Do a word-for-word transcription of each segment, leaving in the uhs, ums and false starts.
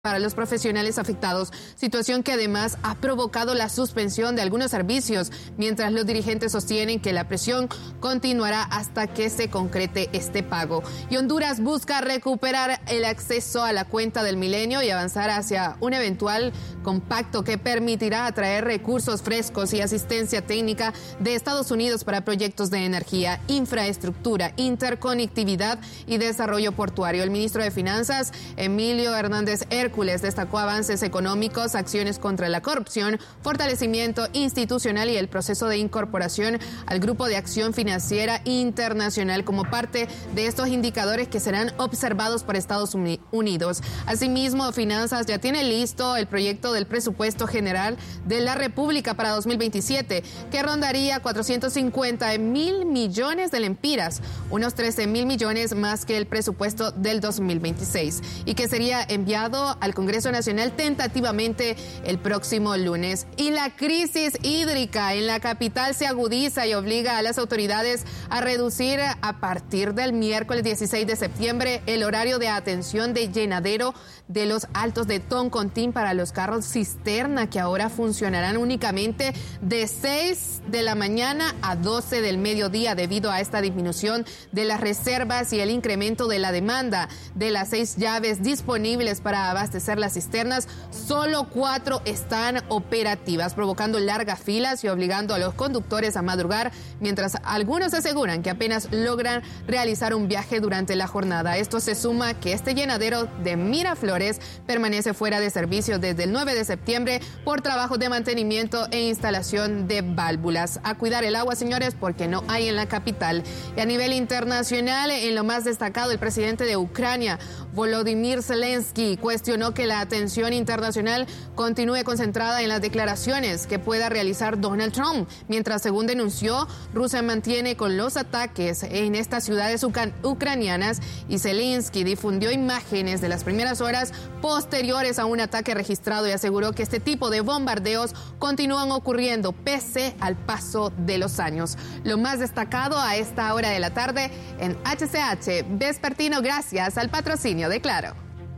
para los profesionales afectados, situación que además ha provocado la suspensión de algunos servicios, mientras los dirigentes sostienen que la presión continuará hasta que se concrete este pago. Y Honduras busca recuperar el acceso a la cuenta del milenio y avanzar hacia un eventual compacto que permitirá atraer recursos frescos y asistencia técnica de Estados Unidos para proyectos de energía, infraestructura, interconectividad y desarrollo portuario. El ministro de Finanzas, Emilio Hernández Hernández, destacó avances económicos, acciones contra la corrupción, fortalecimiento institucional y el proceso de incorporación al Grupo de Acción Financiera Internacional como parte de estos indicadores que serán observados por Estados Unidos. Asimismo, Finanzas ya tiene listo el proyecto del presupuesto general de la República para dos mil veintisiete, que rondaría cuatrocientos cincuenta mil millones de lempiras, unos trece mil millones más que el presupuesto del dos mil veintiséis, y que sería enviado al Congreso Nacional tentativamente el próximo lunes. Y la crisis hídrica en la capital se agudiza y obliga a las autoridades a reducir a partir del miércoles dieciséis de septiembre el horario de atención de llenadero de los Altos de Toncontín para los carros cisterna, que ahora funcionarán únicamente de seis de la mañana a doce del mediodía debido a esta disminución de las reservas y el incremento de la demanda. De las seis llaves disponibles para abastecer las cisternas, solo cuatro están operativas, provocando largas filas y obligando a los conductores a madrugar, mientras algunos aseguran que apenas logran realizar un viaje durante la jornada. Esto se suma que este llenadero de Miraflores permanece fuera de servicio desde el nueve de septiembre por trabajos de mantenimiento e instalación de válvulas. A cuidar el agua, señores, porque no hay en la capital. Y a nivel internacional, en lo más destacado, el presidente de Ucrania, Volodymyr Zelensky, cuestionó que la atención internacional continúe concentrada en las declaraciones que pueda realizar Donald Trump, mientras, según denunció, Rusia mantiene con los ataques en estas ciudades ucran- ucranianas y Zelensky difundió imágenes de las primeras horas posteriores a un ataque registrado y aseguró que este tipo de bombardeos continúan ocurriendo pese al paso de los años. Lo más destacado a esta hora de la tarde en H C H Vespertino, gracias al patrocinio de Claro.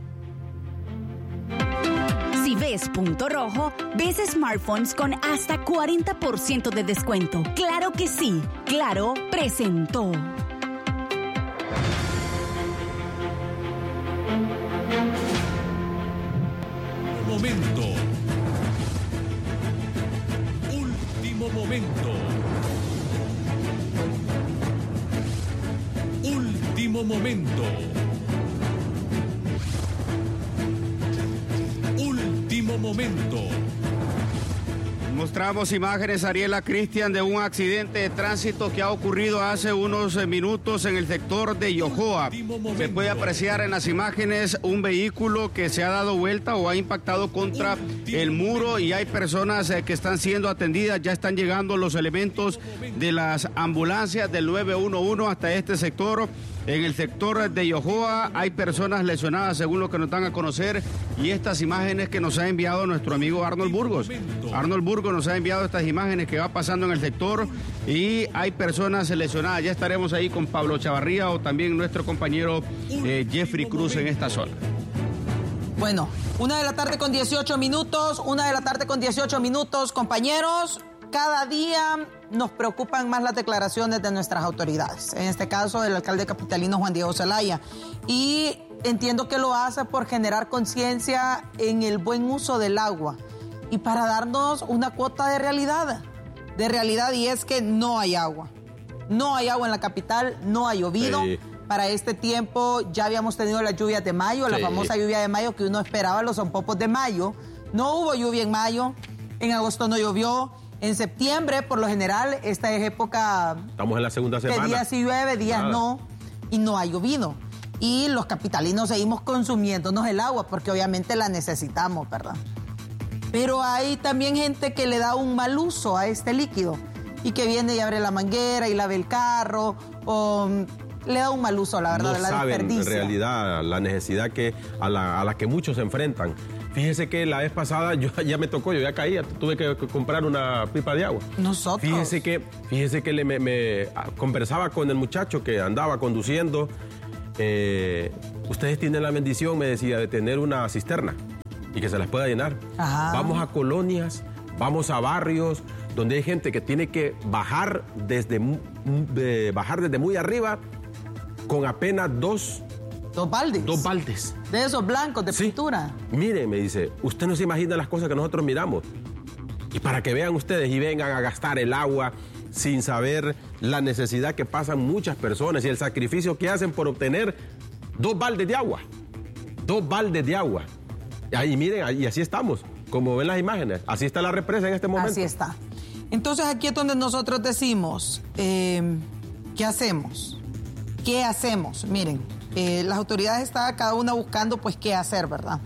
Si ves punto rojo, ves smartphones con hasta cuarenta por ciento de descuento. ¡Claro que sí! Claro presentó. Momento. Último momento. Último momento. Último momento. Mostramos imágenes, Ariela Cristian, de un accidente de tránsito que ha ocurrido hace unos minutos en el sector de Yojoa. Se puede apreciar en las imágenes un vehículo que se ha dado vuelta o ha impactado contra el muro y hay personas que están siendo atendidas. Ya están llegando los elementos de las ambulancias del nueve uno uno hasta este sector. En el sector de Yojoa hay personas lesionadas, según lo que nos dan a conocer, y estas imágenes que nos ha enviado nuestro amigo Arnold Burgos. Arnold Burgos nos ha enviado estas imágenes que va pasando en el sector y hay personas lesionadas. Ya estaremos ahí con Pablo Chavarría o también nuestro compañero eh, Jeffrey Cruz en esta zona. Bueno, una de la tarde con dieciocho minutos, una de la tarde con dieciocho minutos, compañeros. Cada día nos preocupan más las declaraciones de nuestras autoridades, en este caso del alcalde capitalino Juan Diego Zelaya, y entiendo que lo hace por generar conciencia en el buen uso del agua y para darnos una cuota de realidad, de realidad, y es que no hay agua, no hay agua en la capital, no ha llovido. Sí. Para este tiempo ya habíamos tenido las lluvias de mayo, sí. La famosa lluvia de mayo que uno esperaba, los zompopos de mayo. No hubo lluvia en mayo, en agosto no llovió. En septiembre, por lo general, esta es época... Estamos en la segunda semana. Que días sí llueve, días Nada. no, y no ha llovido. Y los capitalinos seguimos consumiéndonos el agua, porque obviamente la necesitamos, ¿verdad? Pero hay también gente que le da un mal uso a este líquido, y que viene y abre la manguera y lave el carro, o le da un mal uso, la verdad, no de la saben, desperdicia. En realidad, la necesidad que a la, a la que muchos se enfrentan. Fíjese que la vez pasada yo ya me tocó, yo ya caía, tuve que comprar una pipa de agua. Nosotros. Fíjese que, fíjese que le, me, me conversaba con el muchacho que andaba conduciendo. Eh, ustedes tienen la bendición, me decía, de tener una cisterna. y que se las pueda llenar. Ajá. Vamos a colonias, vamos a barrios donde hay gente que tiene que bajar desde, de, bajar desde muy arriba con apenas dos... Dos baldes. Dos baldes. De esos blancos de sí. pintura. Mire, me dice, usted no se imagina las cosas que nosotros miramos. Y para que vean ustedes y vengan a gastar el agua sin saber la necesidad que pasan muchas personas y el sacrificio que hacen por obtener dos baldes de agua. Dos baldes de agua. Ahí miren, y así estamos, como ven las imágenes. Así está la represa en este momento. Así está. Entonces aquí es donde nosotros decimos, eh, ¿qué hacemos? ¿Qué hacemos? Miren, eh, las autoridades están cada una buscando pues qué hacer, ¿verdad?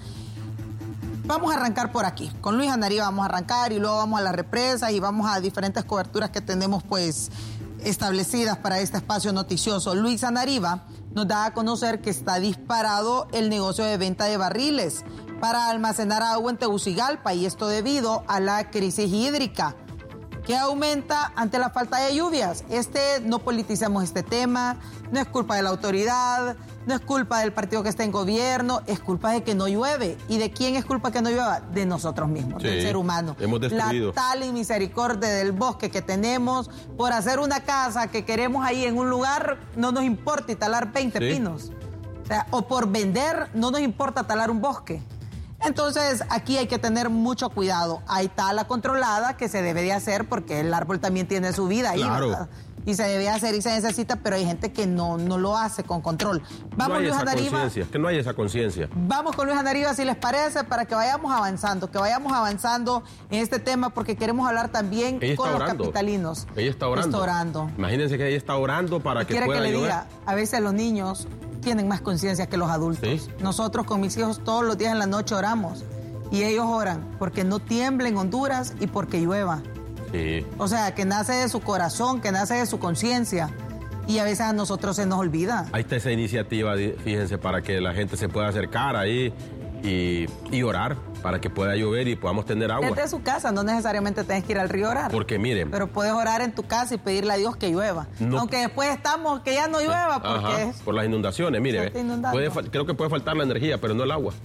Vamos a arrancar por aquí. Con Luis Anariva vamos a arrancar y luego vamos a las represas y vamos a diferentes coberturas que tenemos pues establecidas para este espacio noticioso. Luis Anariva nos da a conocer que está disparado el negocio de venta de barriles para almacenar agua en Tegucigalpa, y esto debido a la crisis hídrica que aumenta ante la falta de lluvias. Este, no politicemos este tema, no es culpa de la autoridad, no es culpa del partido que está en gobierno, es culpa de que no llueve. ¿Y de quién es culpa que no llueva? De nosotros mismos, sí, del ser humano. Hemos destruido. La tal y misericordia del bosque que tenemos por hacer una casa que queremos ahí en un lugar, no nos importa y talar veinte sí. pinos. O sea, o por vender, no nos importa talar un bosque. Entonces, aquí hay que tener mucho cuidado. Hay tala controlada que se debe de hacer porque el árbol también tiene su vida ahí, claro. ¿verdad? Y se debe hacer y se necesita, pero hay gente que no, no lo hace con control. Vamos, no hay Luis esa Anariva. conciencia, que no hay esa conciencia. Vamos con Luis Anariva, si les parece, para que vayamos avanzando, que vayamos avanzando en este tema, porque queremos hablar también ella con está los orando. capitalinos. Ella está orando. Está orando. Imagínense que ella está orando para que Quiere pueda que le llover. diga, a veces los niños tienen más conciencia que los adultos. ¿Sí? Nosotros con mis hijos todos los días en la noche oramos. Y ellos oran porque no tiemble en Honduras y porque llueva. Sí. O sea, que nace de su corazón, que nace de su conciencia. Y a veces a nosotros se nos olvida. Ahí está esa iniciativa, fíjense, para que la gente se pueda acercar ahí y, y orar para que pueda llover y podamos tener agua. Desde su casa, no necesariamente tienes que ir al río a orar. Porque miren. Pero puedes orar en tu casa y pedirle a Dios que llueva. No. Aunque después estamos que ya no llueva porque Ajá, es... por las inundaciones, mire. Puede, creo que puede faltar la energía, pero no el agua.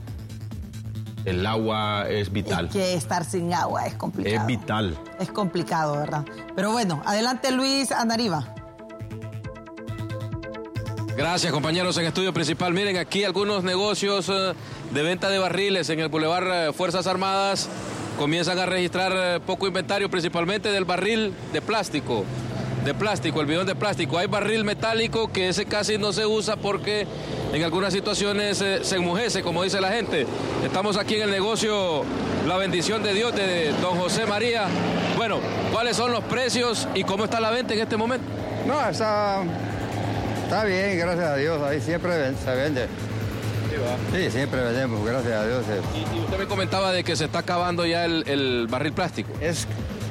El agua es vital. Es que estar sin agua es complicado. Es vital. Es complicado, ¿verdad? Pero bueno, adelante Luis Anariva. Gracias, compañeros en estudio principal. Miren, aquí algunos negocios uh, de venta de barriles en el Boulevard uh, Fuerzas Armadas comienzan a registrar uh, poco inventario, principalmente del barril de plástico. De plástico, el bidón de plástico. Hay barril metálico que ese casi no se usa porque en algunas situaciones eh, se enmujece, como dice la gente. Estamos aquí en el negocio La Bendición de Dios de Don José María. Bueno, ¿cuáles son los precios y cómo está la venta en este momento? No, está, está bien, gracias a Dios. Ahí siempre se vende. Sí, siempre vendemos, gracias a Dios. Y, y usted me comentaba de que se está acabando ya el, el barril plástico. Es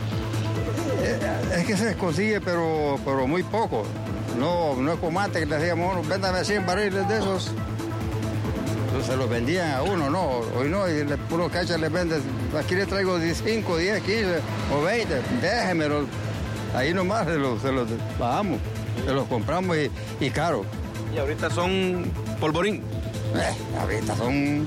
Es que se consigue, pero, pero muy poco. No, no es como antes que le decíamos, uno, véndame cien barriles de esos. Entonces se los vendían a uno, no. Hoy no, y le, uno cacha le vende, aquí le traigo cinco, diez, quince o veinte, déjemelo. Ahí nomás se los, se los bajamos, se los compramos y, y caro. Y ahorita son polvorín. Eh, ahorita son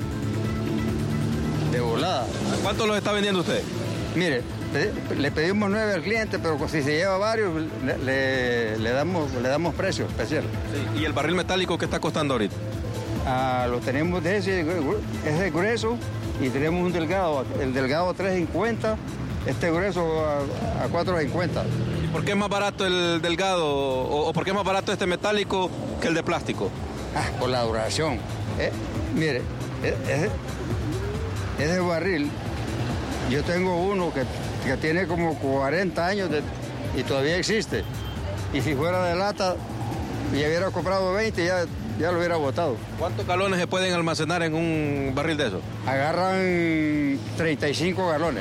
de volada. ¿A cuánto los está vendiendo usted? Mire, le pedimos nueve al cliente, pero si se lleva varios, le, le, le damos, le damos precio especial. Sí. ¿Y el barril metálico qué está costando ahorita? Ah, lo tenemos de ese, ese grueso y tenemos un delgado, el delgado tres cincuenta, este grueso a, a cuatro cincuenta. ¿Y por qué es más barato el delgado o, o por qué es más barato este metálico que el de plástico? Ah, por la duración. Eh, mire, ese, ese barril, yo tengo uno que que tiene como cuarenta años de, y todavía existe. Y si fuera de lata y hubiera comprado veinte, ya, ya lo hubiera botado. ¿Cuántos galones se pueden almacenar en un barril de esos? Agarran treinta y cinco galones.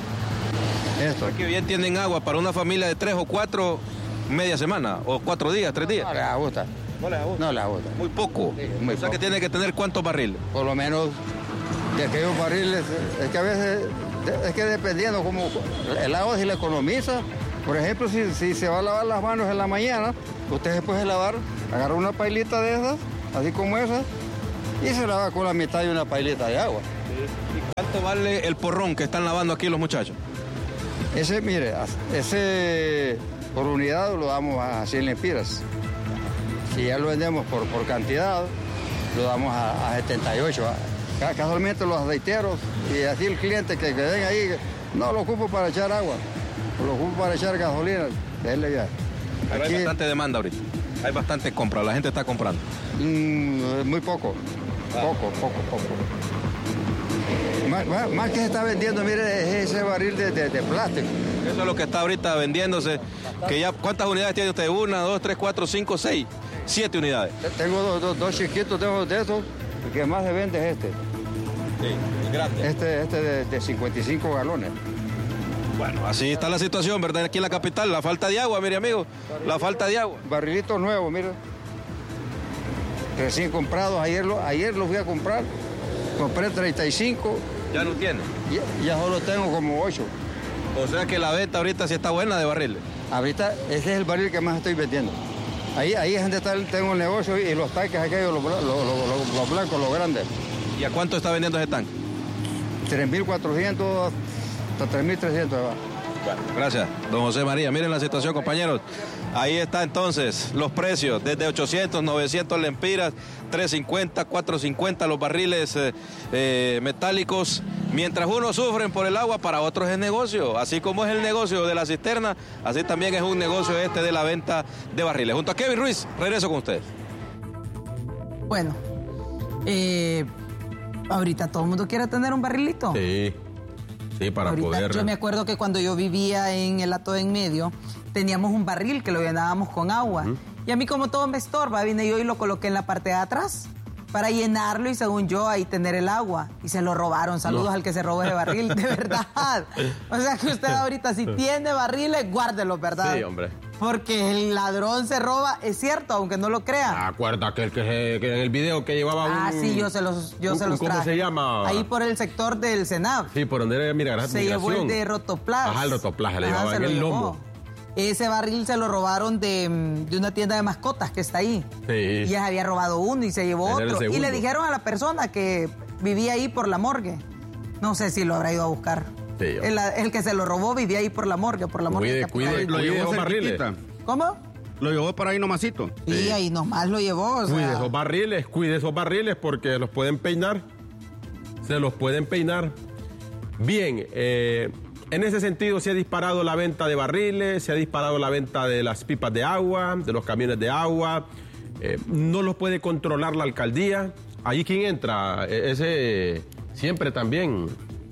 Esto. Que bien tienen agua para una familia de tres o cuatro media semana, o cuatro días, tres días. No, no les agusta. ¿No les agusta? No les agusta. Muy poco. Sí, muy o sea poco. que tiene que tener ¿cuántos barriles? Por lo menos de aquellos barriles, es que a veces, es que dependiendo como el agua si la economiza, por ejemplo, si, si se va a lavar las manos en la mañana, usted después de lavar, agarra una pailita de esas, así como esa, y se lava con la mitad de una pailita de agua. ¿Y ¿Cuánto vale el porrón que están lavando aquí los muchachos? Ese, mire, ese por unidad lo damos a cien lempiras. Si ya lo vendemos por, por cantidad, lo damos a, a setenta y ocho. Casualmente los aceiteros y así el cliente que, que ven ahí, no lo ocupo para echar agua, lo ocupo para echar gasolina. Déjale ya. Pero Aquí, hay bastante demanda ahorita. Hay bastante compra, la gente está comprando. Mmm, muy poco, poco, poco, poco. Más, más, más que se está vendiendo, mire, es ese barril de, de, de plástico. Eso es lo que está ahorita vendiéndose. Que ya, ¿cuántas unidades tiene usted? Una, dos, tres, cuatro, cinco, seis, siete unidades. Tengo dos, dos, dos chiquitos, tengo de esos. El que más se vende es este. Sí, el grande. Este, este de, de cincuenta y cinco galones. Bueno, así está la situación, ¿verdad? Aquí en la capital, la falta de agua, mire amigo, la falta de agua. Barrilitos nuevos, mire. Recién comprados, ayer los ayer los fui a comprar. Compré treinta y cinco. Ya no tiene. Ya, ya solo tengo como ocho. O sea que la venta ahorita sí está buena de barriles. Ahorita ese es el barril que más estoy vendiendo. Ahí, ahí es donde está, tengo el negocio y los tanques aquellos, los, los, los, los, los blancos, los grandes. ¿Y a cuánto está vendiendo ese tanque? tres mil cuatrocientos hasta tres mil trescientos. Bueno, gracias, don José María. Miren la situación, compañeros. Ahí está entonces los precios, desde ochocientos, novecientos lempiras, trescientos cincuenta, cuatrocientos cincuenta los barriles eh, eh, metálicos. Mientras unos sufren por el agua, para otros es negocio. Así como es el negocio de la cisterna, así también es un negocio este de la venta de barriles. Junto a Kevin Ruiz, regreso con ustedes. Bueno, eh, ahorita todo el mundo quiere tener un barrilito. Sí, sí, para ahorita, poder... Yo me acuerdo que cuando yo vivía en el Hato de en Medio, teníamos un barril que lo llenábamos con agua. ¿Mm? Y a mí como todo me estorba, vine yo y lo coloqué en la parte de atrás para llenarlo y según yo ahí tener el agua. Y se lo robaron. Saludos no. al que se robó ese barril, de verdad. O sea que usted ahorita si tiene barriles, guárdelos, ¿verdad? Sí, hombre. Porque el ladrón se roba, es cierto, aunque no lo crea. Acuerda que, el que, se, que en el video que llevaba un... Ah, sí, yo se los, yo un, se los ¿Cómo traje. se llama? Ahí por el sector del Senab. Sí, por donde era Migración. Se llevó el de Rotoplas. Ajá, el Rotoplas, le Ajá, llevaba en el llevó. lomo. Ese barril se lo robaron de, de una tienda de mascotas que está ahí. Sí. Y ya había robado uno y se llevó Ese otro. Y le dijeron a la persona que vivía ahí por la morgue. No sé si lo habrá ido a buscar. Sí, el, el que se lo robó vivía ahí por la morgue, por la morgue. Cuide, cuide, lo llevó esos barriles. ¿Cómo? Lo llevó para ahí nomasito. Sí, sí, ahí nomás lo llevó. O sea. Cuide esos barriles, cuide esos barriles porque los pueden peinar. Se los pueden peinar. Bien, eh... en ese sentido se ha disparado la venta de barriles, se ha disparado la venta de las pipas de agua, de los camiones de agua. Eh, no los puede controlar la alcaldía. Ahí quién entra, ese siempre también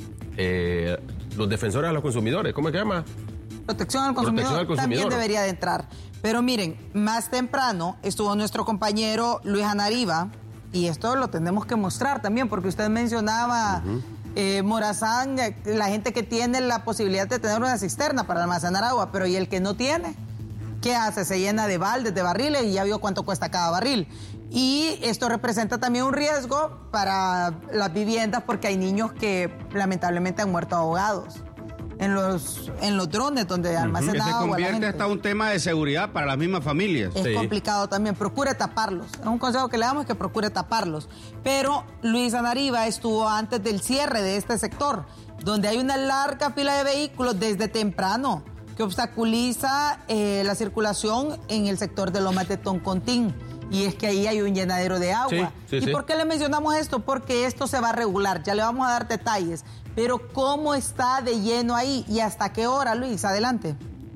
eh, los defensores de los consumidores, ¿cómo se llama? Protección al consumidor, Protección al consumidor también debería de entrar. Pero miren, más temprano estuvo nuestro compañero Luis Anariva y esto lo tenemos que mostrar también porque usted mencionaba... Uh-huh. Eh, Morazán, la gente que tiene la posibilidad de tener una cisterna para almacenar agua, pero ¿y el que no tiene? ¿Qué hace? Se llena de baldes, de barriles y ya vio cuánto cuesta cada barril. Y esto representa también un riesgo para las viviendas porque hay niños que lamentablemente han muerto ahogados en los, en los drones donde almacenan uh-huh. agua. Se convierte hasta un tema de seguridad para las mismas familias. Es sí. complicado también, procure taparlos. Es un consejo que le damos, que procure taparlos. Pero Luis Anariva estuvo antes del cierre de este sector, donde hay una larga fila de vehículos desde temprano que obstaculiza eh, la circulación en el sector de Lomas de Toncontín. Y es que ahí hay un llenadero de agua. Sí, sí, ¿Y sí. por qué le mencionamos esto? Porque esto se va a regular, ya le vamos a dar detalles. Pero ¿cómo está de lleno ahí? ¿Y hasta qué hora, Luis? Adelante.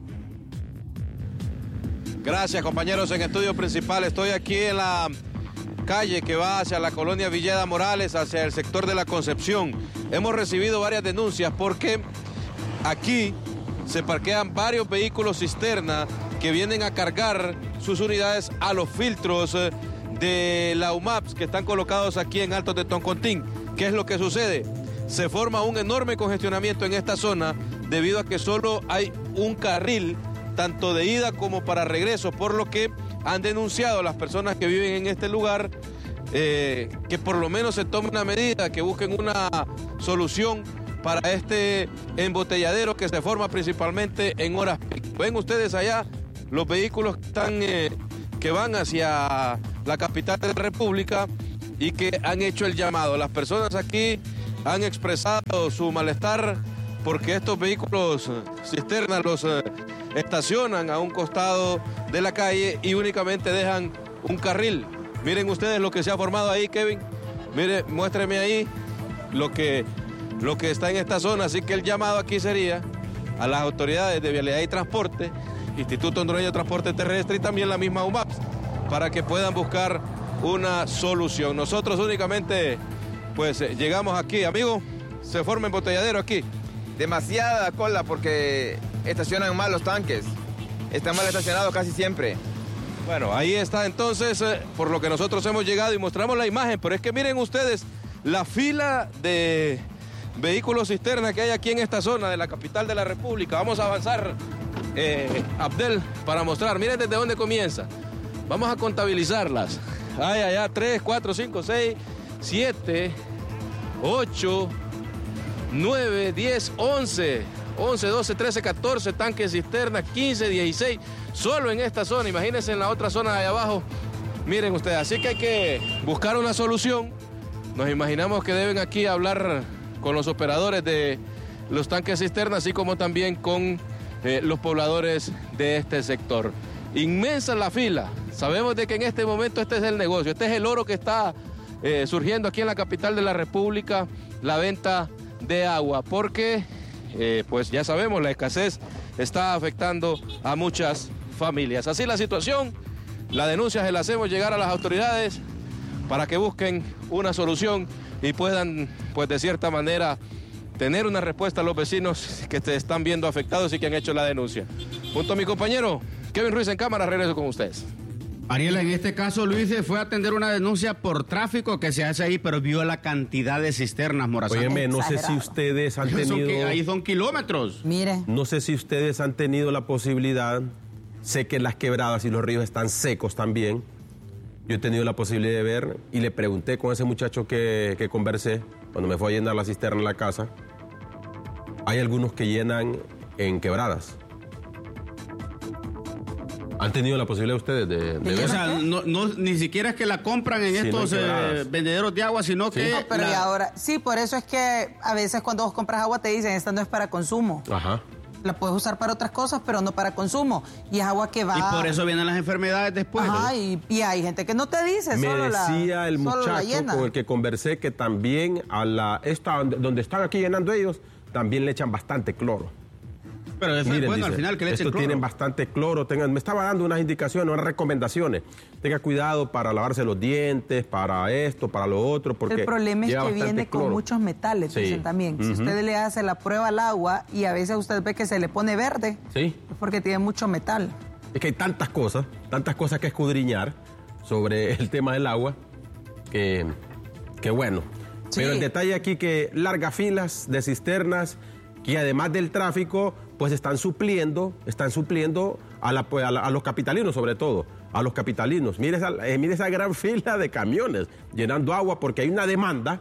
Gracias, compañeros. En estudio principal estoy aquí en la calle que va hacia la colonia Villeda Morales, hacia el sector de la Concepción. Hemos recibido varias denuncias porque aquí se parquean varios vehículos cisterna que vienen a cargar sus unidades a los filtros de la U M A P S que están colocados aquí en Altos de Toncontín. ¿Qué es lo que sucede? Se forma un enorme congestionamiento en esta zona debido a que solo hay un carril, tanto de ida como para regreso, por lo que han denunciado las personas que viven en este lugar eh, que por lo menos se tome una medida, que busquen una solución para este embotelladero que se forma principalmente en horas pico. Ven ustedes allá los vehículos que, están, eh, que van hacia la capital de la República y que han hecho el llamado. Las personas aquí han expresado su malestar porque estos vehículos cisternas los eh, estacionan a un costado de la calle y únicamente dejan un carril. Miren ustedes lo que se ha formado ahí, Kevin. Mire, muéstreme ahí lo que, lo que está en esta zona. Así que el llamado aquí sería a las autoridades de Vialidad y Transporte, Instituto Hondureño de Transporte Terrestre y también la misma U M A P S, para que puedan buscar una solución. Nosotros únicamente, pues, llegamos aquí. Amigo, se forma embotelladero aquí. Demasiada cola porque estacionan mal los tanques. Están mal estacionados casi siempre. Bueno, ahí está entonces, eh, por lo que nosotros hemos llegado y mostramos la imagen, pero es que miren ustedes la fila de vehículos cisterna que hay aquí en esta zona de la capital de la República. Vamos a avanzar, eh, Abdel, para mostrar. Miren desde dónde comienza. Vamos a contabilizarlas. Hay allá tres, cuatro, cinco, seis, siete, ocho, nueve, diez, once, once, doce, trece, catorce tanques cisternas, quince, dieciséis, solo en esta zona. Imagínense en la otra zona de allá abajo. Miren ustedes, así que hay que buscar una solución. Nos imaginamos que deben aquí hablar con los operadores de los tanques cisternas, así como también con eh, los pobladores de este sector. Inmensa la fila. Sabemos de que en este momento este es el negocio, este es el oro que está eh, surgiendo aquí en la capital de la República, la venta de agua, porque eh, pues ya sabemos, la escasez está afectando a muchas familias. Así la situación, la denuncia se la hacemos llegar a las autoridades para que busquen una solución y puedan, pues de cierta manera, tener una respuesta a los vecinos que te están viendo afectados y que han hecho la denuncia. Junto a mi compañero Kevin Ruiz en cámara, regreso con ustedes. Ariela, en este caso Luis fue a atender una denuncia por tráfico que se hace ahí, pero vio la cantidad de cisternas, Morazán. Óyeme, no sé si ustedes han tenido... Son que, ahí son kilómetros. Mire. No sé si ustedes han tenido la posibilidad, sé que las quebradas y los ríos están secos también. Yo he tenido la posibilidad de ver y le pregunté con ese muchacho que, que conversé, cuando me fue a llenar la cisterna en la casa, hay algunos que llenan en quebradas. ¿Han tenido la posibilidad ustedes de, de ver? O sea, no, no, ni siquiera es que la compran en Sí, estos no eh, vendederos de agua, sino Sí. que... No, pero la- y ahora, sí, por eso es que a veces cuando vos compras agua te dicen, esta no es para consumo. Ajá. La puedes usar para otras cosas, pero no para consumo. Y es agua que va... Y por eso vienen las enfermedades después. Ajá, y, y hay gente que no te dice, Me solo la decía el solo la muchacho llena. con el que conversé que también a la esta donde están aquí llenando ellos, también le echan bastante cloro. Pero eso Miren, es bueno dice, al final que le echen estos cloro. tienen bastante cloro. Tengan, me estaba dando unas indicaciones, unas recomendaciones. Tenga cuidado para lavarse los dientes, para esto, para lo otro, porque El problema es lleva que bastante viene con cloro. muchos metales, Sí. dicen también. Si Ujú. usted le hace la prueba al agua y a veces usted ve que se le pone verde, Sí. es porque tiene mucho metal. Es que hay tantas cosas, tantas cosas que escudriñar sobre el tema del agua, que, que bueno. Sí. Pero el detalle aquí que largas filas de cisternas, que además del tráfico, pues están supliendo, están supliendo a, la, pues, a, la- a los capitalinos sobre todo, a los capitalinos. Mire esa, eh, mire esa gran fila de camiones llenando agua porque hay una demanda,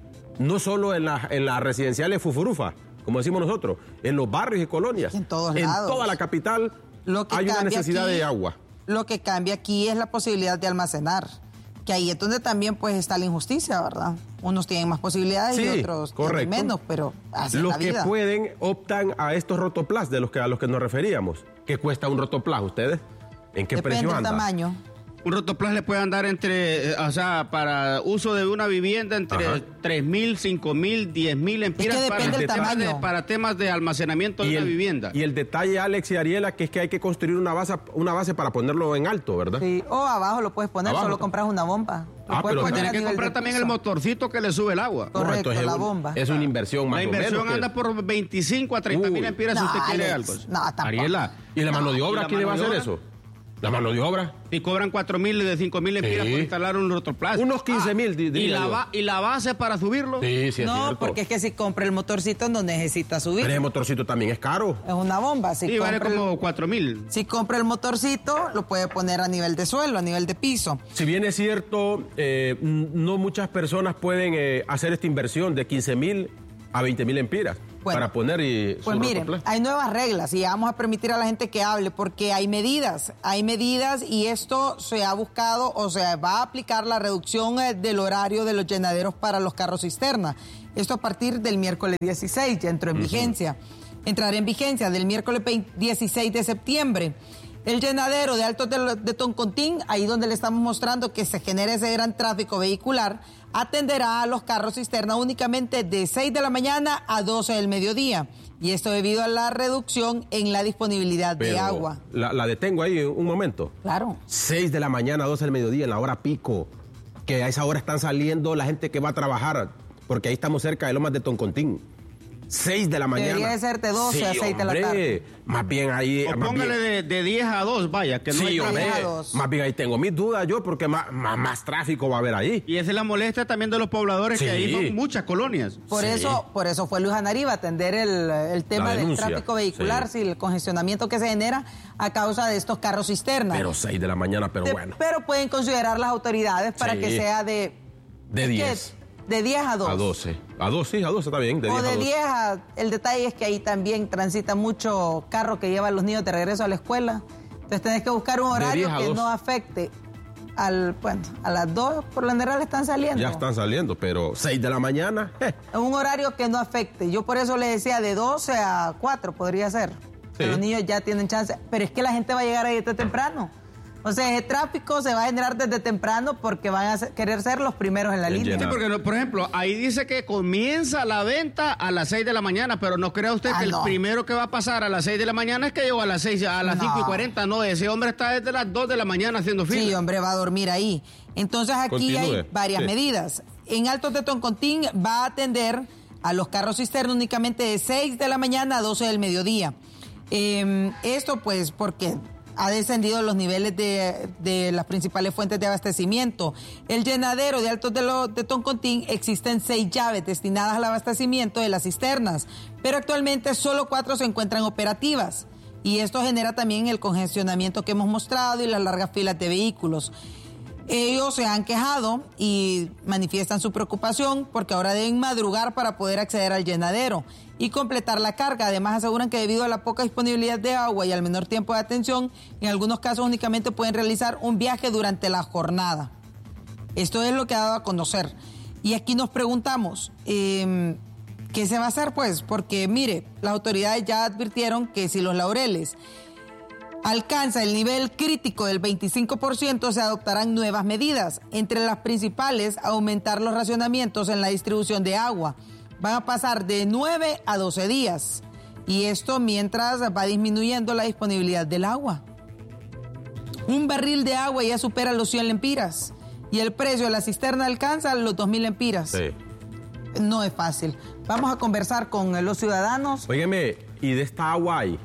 no solo en las en las residenciales Fufurufa, como decimos nosotros, en los barrios y colonias. En todos En lados. toda la capital Lo que hay una cambia necesidad aquí- de agua. Lo que cambia aquí es la posibilidad de almacenar, que ahí es donde también pues está la injusticia, ¿verdad? Unos tienen más posibilidades Sí, y otros tienen correcto. menos, pero así es Los la que vida. pueden optan a estos rotoplas de los que a los que nos referíamos. ¿Qué cuesta un rotoplas ustedes? ¿En qué Depende precio del anda? tamaño. Un rotoplas le pueden dar entre, eh, o sea, para uso de una vivienda entre Ajá. tres mil, cinco mil, diez mil empiras que depende para, del para- tamaño. para temas de almacenamiento de Y una el, vivienda. y el detalle, Alex y Ariela, que es que hay que construir una base, una base para ponerlo en alto, ¿verdad? Sí. O abajo lo puedes poner, Abajo. solo compras una bomba. Lo Ah, puedes pero poner Tienes a que nivel comprar de también piso. el motorcito que le sube el agua. Correcto, entonces la es un- bomba. Es una inversión más La o inversión menos. que- anda por veinticinco a treinta mil Uy. empiras si No, usted quiere Alex, algo. no, tampoco. Ariela. ¿Y la mano de ¿y obra la quién le va a mano hacer de eso? ¿La mano de obra? Y cobran cuatro mil de cinco mil empiras Sí. por instalar un rotoplas. Unos quince mil, di- ¿Y diría la, yo. ba- ¿Y la base para subirlo? Sí, sí, es No, cierto. porque es que si compra el motorcito no necesita subir. Pero ese motorcito también es caro. Es una bomba. Si Sí, vale compra el- como cuatro mil. Si compra el motorcito, lo puede poner a nivel de suelo, a nivel de piso. Si bien es cierto, eh, n- no muchas personas pueden eh, hacer esta inversión de quince mil a veinte mil empiras Bueno, para poner y Pues su miren, rotoplas. hay nuevas reglas y vamos a permitir a la gente que hable porque hay medidas, hay medidas y esto se ha buscado o se va a aplicar la reducción eh, del horario de los llenaderos para los carros cisterna. Esto a partir del miércoles dieciséis, ya entró en uh-huh. vigencia. Entrará en vigencia del miércoles dieciséis de septiembre. El llenadero de Altos de, de Toncontín, ahí donde le estamos mostrando que se genera ese gran tráfico vehicular, atenderá a los carros cisterna únicamente de seis de la mañana a doce del mediodía. Y esto debido a la reducción en la disponibilidad Pero de agua. La, la detengo ahí un momento. Claro. seis de la mañana a doce del mediodía, en la hora pico. Que a esa hora están saliendo la gente que va a trabajar, porque ahí estamos cerca de Lomas de Toncontín. seis de la mañana. Debería de ser de doce sí, a seis de la tarde. Más bien ahí... O póngale bien, de, de diez a dos, vaya, que no sí, hay hombre, diez a dos. Más bien ahí tengo mis dudas yo, porque más, más, más tráfico va a haber ahí. Y esa es la molestia también de los pobladores, sí. que ahí son muchas colonias. Por, sí. eso, por eso fue Luis Anariba a atender el, el tema del tráfico vehicular, sí. Sí, el congestionamiento que se genera a causa de estos carros cisterna. Pero seis de la mañana, pero de, bueno. Pero pueden considerar las autoridades para sí. que sea de... De diez. De diez a dos. A doce. A doce, sí, a doce está bien. De o diez de a diez a... El detalle es que ahí también transita mucho carro que lleva a los niños de regreso a la escuela. Entonces tenés que buscar un horario que dos. no afecte al... Bueno, a las dos por lo general están saliendo. Ya están saliendo, pero seis de la mañana... Eh. Un horario que no afecte. Yo por eso le decía de doce a cuatro podría ser. Sí. Que los niños ya tienen chance. Pero es que la gente va a llegar ahí desde temprano. O sea, ese tráfico se va a generar desde temprano porque van a ser, querer ser los primeros en la línea. Sí, porque, por ejemplo, ahí dice que comienza la venta a las seis de la mañana, pero no crea usted ah, que no. el primero que va a pasar a las seis de la mañana es que llegó a las seis, a las no. cinco y cuarenta. No, ese hombre está desde las dos de la mañana haciendo fila. Sí, hombre, va a dormir ahí. Entonces aquí Continúe. hay varias sí. medidas. En Altos de Toncontín va a atender a los carros cisterna únicamente de seis de la mañana a doce del mediodía. Eh, esto pues porque... ha descendido los niveles de, de las principales fuentes de abastecimiento. El llenadero de Altos de, lo, de Toncontín existen seis llaves destinadas al abastecimiento de las cisternas, pero actualmente solo cuatro se encuentran operativas. Y esto genera también el congestionamiento que hemos mostrado y las largas filas de vehículos. Ellos se han quejado y manifiestan su preocupación porque ahora deben madrugar para poder acceder al llenadero y completar la carga. Además aseguran que debido a la poca disponibilidad de agua y al menor tiempo de atención, en algunos casos únicamente pueden realizar un viaje durante la jornada. Esto es lo que ha dado a conocer. Y aquí nos preguntamos, eh, ¿qué se va a hacer pues? Porque mire, las autoridades ya advirtieron que si los Laureles alcanza el nivel crítico del veinticinco por ciento, se adoptarán nuevas medidas. Entre las principales, aumentar los racionamientos en la distribución de agua. Van a pasar de nueve a doce días. Y esto mientras va disminuyendo la disponibilidad del agua. Un barril de agua ya supera los cien lempiras. Y el precio de la cisterna alcanza los dos mil lempiras. Sí. No es fácil. Vamos a conversar con los ciudadanos. Óigame, ¿y de esta agua hay?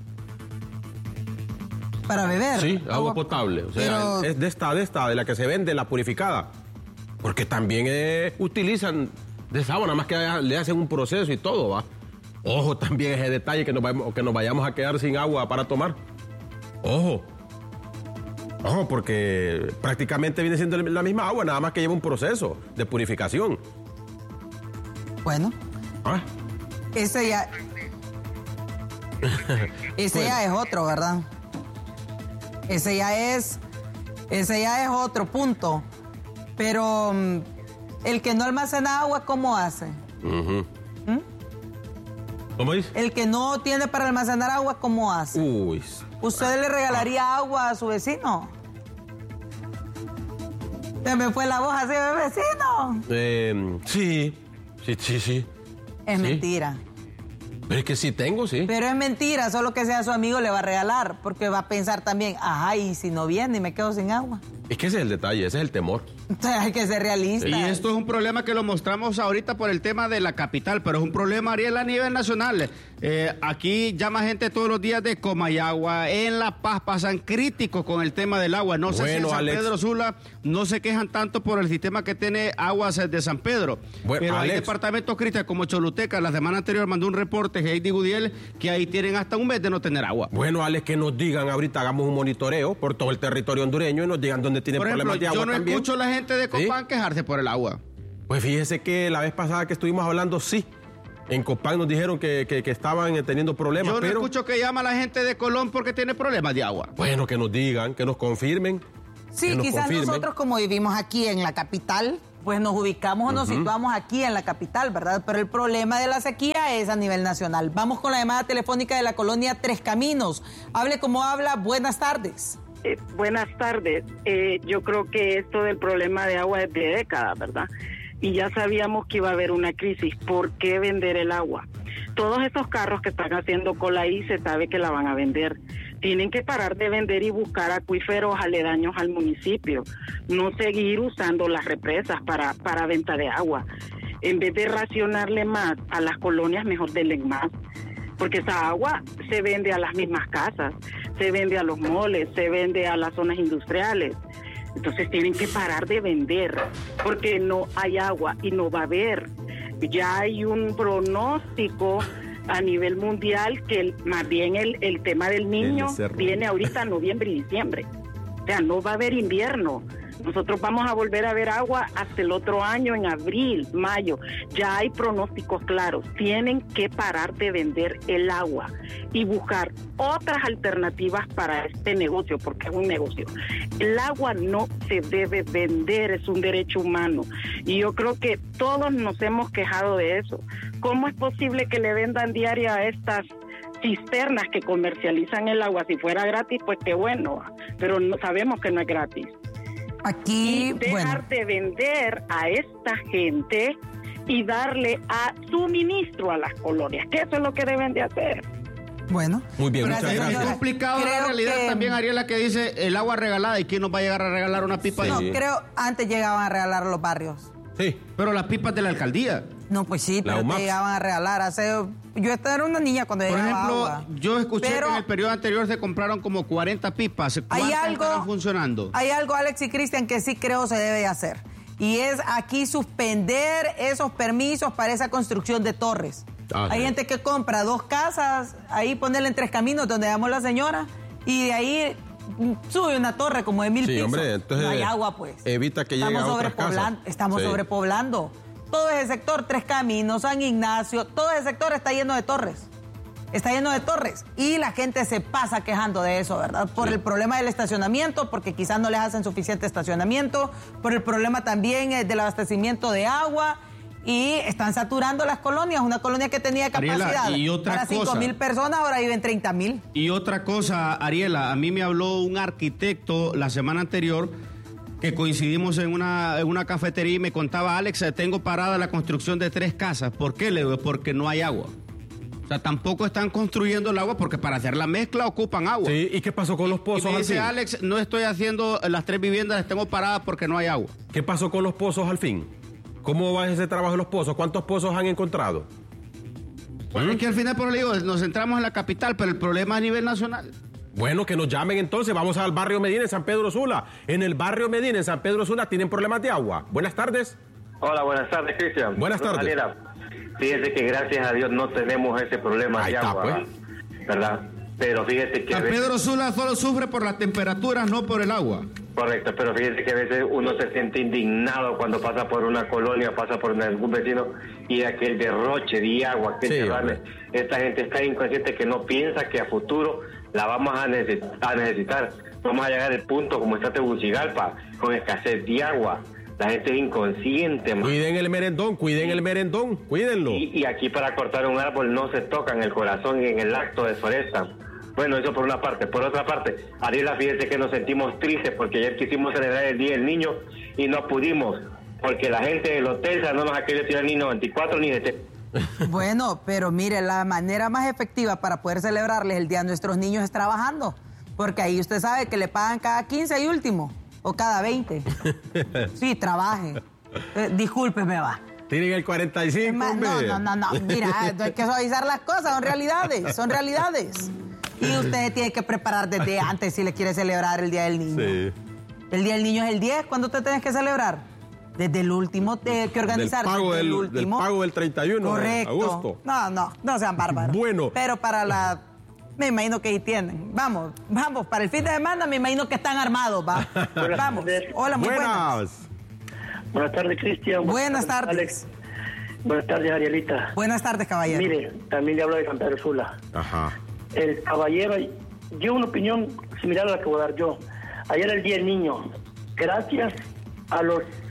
Para beber. Sí, agua, agua potable. O sea, pero... es de esta, de esta, de la que se vende, la purificada. Porque también eh, utilizan de esa agua, nada más que le hacen un proceso y todo, ¿va? Ojo también ese detalle que nos, vayamos, que nos vayamos a quedar sin agua para tomar. Ojo. Ojo, porque prácticamente viene siendo la misma agua, nada más que lleva un proceso de purificación. Bueno. ¿Ah? Ese ya... ese bueno. ya es otro, ¿verdad? Ese ya es, ese ya es otro punto. Pero um, el que no almacena agua, ¿cómo hace? Uh-huh. ¿Mm? ¿Cómo dice? El que no tiene para almacenar agua, ¿cómo hace? Uy. ¿Usted le regalaría ah. agua a su vecino? Se me fue la voz así, vecino. Eh, sí, sí, sí, sí. Es sí. mentira. Pero es que sí tengo, sí. Pero es mentira, solo que sea su amigo le va a regalar, porque va a pensar también, ajá, y si no viene y me quedo sin agua. Es que ese es el detalle, ese es el temor. Entonces hay que ser realista. Y esto es un problema que lo mostramos ahorita por el tema de la capital, pero es un problema, Ariel, a nivel nacional. Eh, aquí llama gente todos los días de Comayagua, en La Paz pasan críticos con el tema del agua. No sé bueno, si en San Alex. Pedro Sula no se quejan tanto por el sistema que tiene aguas de San Pedro. Bueno, pero Alex. Hay departamentos críticos como Choluteca, la semana anterior mandó un reporte, Heidi Gudiel, que ahí tienen hasta un mes de no tener agua. Bueno, Alex, que nos digan ahorita, hagamos un monitoreo por todo el territorio hondureño y nos digan dónde tienen por ejemplo, problemas de agua yo no también. Escucho a la gente de Copán ¿Sí? quejarse por el agua. Pues fíjese que la vez pasada que estuvimos hablando, sí. En Copán nos dijeron que, que, que estaban teniendo problemas. Yo no pero... escucho que llama a la gente de Colón porque tiene problemas de agua. Bueno, que nos digan, que nos confirmen. Sí, que nos quizás confirmen. Nosotros como vivimos aquí en la capital, pues nos ubicamos o nos uh-huh. situamos aquí en la capital, ¿verdad? Pero el problema de la sequía es a nivel nacional. Vamos con la llamada telefónica de la colonia Tres Caminos. Hable como habla, buenas tardes. Eh, buenas tardes. Eh, yo creo que esto del problema de agua es de décadas, ¿verdad? Y ya sabíamos que iba a haber una crisis. ¿Por qué vender el agua? Todos estos carros que están haciendo cola ahí se sabe que la van a vender. Tienen que parar de vender y buscar acuíferos aledaños al municipio. No seguir usando las represas para, para venta de agua. En vez de racionarle más a las colonias, mejor denle más. Porque esa agua se vende a las mismas casas, se vende a los moles, se vende a las zonas industriales. Entonces tienen que parar de vender porque no hay agua y no va a haber. Ya hay un pronóstico a nivel mundial que el, más bien el, el tema del niño viene ahorita en noviembre y diciembre. O sea, no va a haber invierno. Nosotros vamos a volver a ver agua hasta el otro año, en abril, mayo. Ya hay pronósticos claros. Tienen que parar de vender el agua y buscar otras alternativas para este negocio, porque es un negocio. El agua no se debe vender, es un derecho humano. Y yo creo que todos nos hemos quejado de eso. ¿Cómo es posible que le vendan diario a estas cisternas que comercializan el agua? Si fuera gratis, pues qué bueno, pero no sabemos que no es gratis. Aquí, y dejar bueno. de vender a esta gente y darle a suministro a las colonias, que eso es lo que deben de hacer. Bueno, muy bien, muchas gracias. gracias. Es complicado creo la realidad que... también, Ariela, que dice el agua regalada y quién nos va a llegar a regalar una pipa. Sí. No, de... creo antes llegaban a regalar los barrios. Sí. Pero las pipas de la alcaldía. No, pues sí, pero te llegaban a regalar. Hace, yo era una niña cuando Por llegaba ejemplo, agua. yo escuché pero, que en el periodo anterior se compraron como cuarenta pipas. ¿Cuántas hay algo, están funcionando? Hay algo, Alex y Cristian, que sí creo se debe hacer. Y es aquí suspender esos permisos para esa construcción de torres. Ah, hay sí. gente que compra dos casas, ahí ponerle en Tres Caminos, donde damos la señora, y de ahí sube una torre como de mil sí, pisos. Hombre, entonces no hay agua, pues. Evita que lleguen a otras casas. Estamos sí. sobrepoblando. Todo ese sector, Tres Caminos, San Ignacio, todo ese sector está lleno de torres. Está lleno de torres. Y la gente se pasa quejando de eso, ¿verdad? Por sí. el problema del estacionamiento, porque quizás no les hacen suficiente estacionamiento, por el problema también del abastecimiento de agua. Y están saturando las colonias. Una colonia que tenía capacidad Ariela, y otra para cinco mil personas, ahora viven treinta mil. Y otra cosa, Ariela, a mí me habló un arquitecto la semana anterior que coincidimos en una, en una cafetería y me contaba, Alex, tengo parada la construcción de tres casas. ¿Por qué? Le digo, porque no hay agua. O sea, tampoco están construyendo el agua porque para hacer la mezcla ocupan agua. Sí, ¿y qué pasó con los pozos? Y me dice, al fin? Alex, no estoy haciendo las tres viviendas, las tengo paradas porque no hay agua. ¿Qué pasó con los pozos al fin? ¿Cómo va ese trabajo de los pozos? ¿Cuántos pozos han encontrado? Bueno, es que al final, por lo digo, nos centramos en la capital, pero el problema es a nivel nacional. Bueno, que nos llamen entonces. Vamos al barrio Medina, en San Pedro Sula. En el barrio Medina, en San Pedro Sula, ¿tienen problemas de agua? Buenas tardes. Hola, buenas tardes, Cristian. Buenas tardes. Manera, fíjese que gracias a Dios no tenemos ese problema Ahí de está, agua, pues. ¿verdad? Pero fíjese que... San Pedro Sula solo sufre por las temperaturas, no por el agua. Correcto, pero fíjese que a veces uno se siente indignado cuando pasa por una colonia, pasa por algún vecino y aquel derroche de agua, aquel sí, derrame. Esta gente está inconsciente que no piensa que a futuro la vamos a necesitar. A necesitar. Vamos a llegar al punto como está Tegucigalpa, con escasez de agua. La gente es inconsciente, man. Cuiden el merendón, cuiden el merendón, cuídenlo. Y, y aquí para cortar un árbol no se toca en el corazón y en el acto de floresta. Bueno, eso por una parte. Por otra parte, Ariela, fíjense que nos sentimos tristes porque ayer quisimos celebrar el Día del Niño y no pudimos, porque la gente del hotel no nos ha querido tirar ni noventa y cuatro ni de té. Bueno, pero mire, la manera más efectiva para poder celebrarles el Día de nuestros niños es trabajando, porque ahí usted sabe que le pagan cada quince y último, o cada veinte. Sí, trabaje. Eh, discúlpeme, va. Tienen el cuarenta y cinco, Ma, no, no, no, no, mira, hay que suavizar las cosas, son realidades, son realidades. Y usted tiene que preparar desde antes si le quiere celebrar el Día del Niño. Sí. El Día del Niño es el diez, ¿cuándo usted tiene que celebrar? Desde el último, eh, que organizar. Del pago del, del, último. del pago del treinta y uno Correcto. de agosto. No, no, no sean bárbaros. Bueno. Pero para la... Me imagino que ahí tienen. Vamos, vamos, para el fin de semana me imagino que están armados, va. Vamos. Hola, muy buenas. Buenas, buenas tardes, Cristian. Buenas tardes. Alex. Buenas tardes, Arielita. Buenas tardes, caballero. Mire, también le hablo de San Pedro Sula. Ajá. El caballero dio una opinión similar a la que voy a dar yo. Ayer el Día del Niño. Gracias a los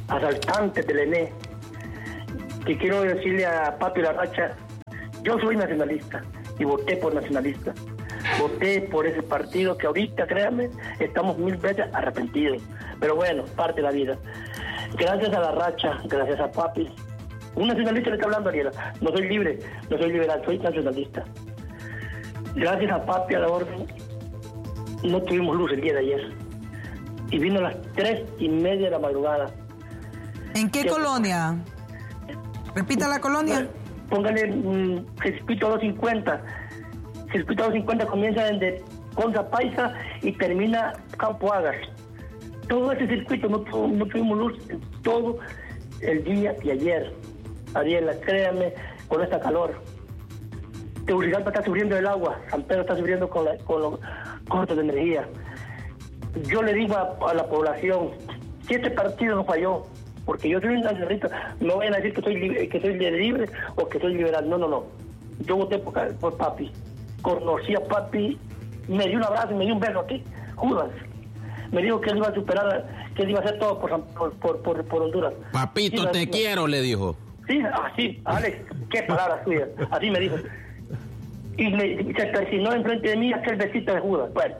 asaltantes del E N E, que quiero decirle a Papi La Racha, yo soy nacionalista y voté por nacionalista. Voté por ese partido que ahorita, créanme, estamos mil veces arrepentidos. Pero bueno, parte de la vida. Gracias a La Racha, gracias a Papi. Un nacionalista le está hablando, Ariela. No soy libre, no soy liberal, soy nacionalista. Gracias a Papi, a la orden, no tuvimos luz el día de ayer. Y vino a las tres y media de la madrugada. ¿En qué, ¿Qué colonia? Repita la colonia. Póngale um, Circuito doscientos cincuenta. Circuito doscientos cincuenta comienza desde Conza Paisa y termina Campo Agas. Todo ese circuito no, no tuvimos luz todo el día de ayer. Ariela, créame, con esta calor. Tegucigalpa está sufriendo el agua, San Pedro está sufriendo con, la, con los cortes de energía. Yo le digo a, a la población, si este partido no falló, porque yo soy un nacionalista, no vayan a decir que soy libre, que soy libre o que soy liberal, no, no, no. Yo voté por, por Papi, conocí a Papi, me dio un abrazo y me dio un beso aquí, Judas. Me dijo que él iba a superar, que él iba a hacer todo por, por, por, por, por Honduras. Papito, sí, te me, quiero, le dijo. Sí, así, Alex, qué palabras suyas, así me dijo. Y me, se persinó enfrente de mí aquel besito de Judas. Bueno,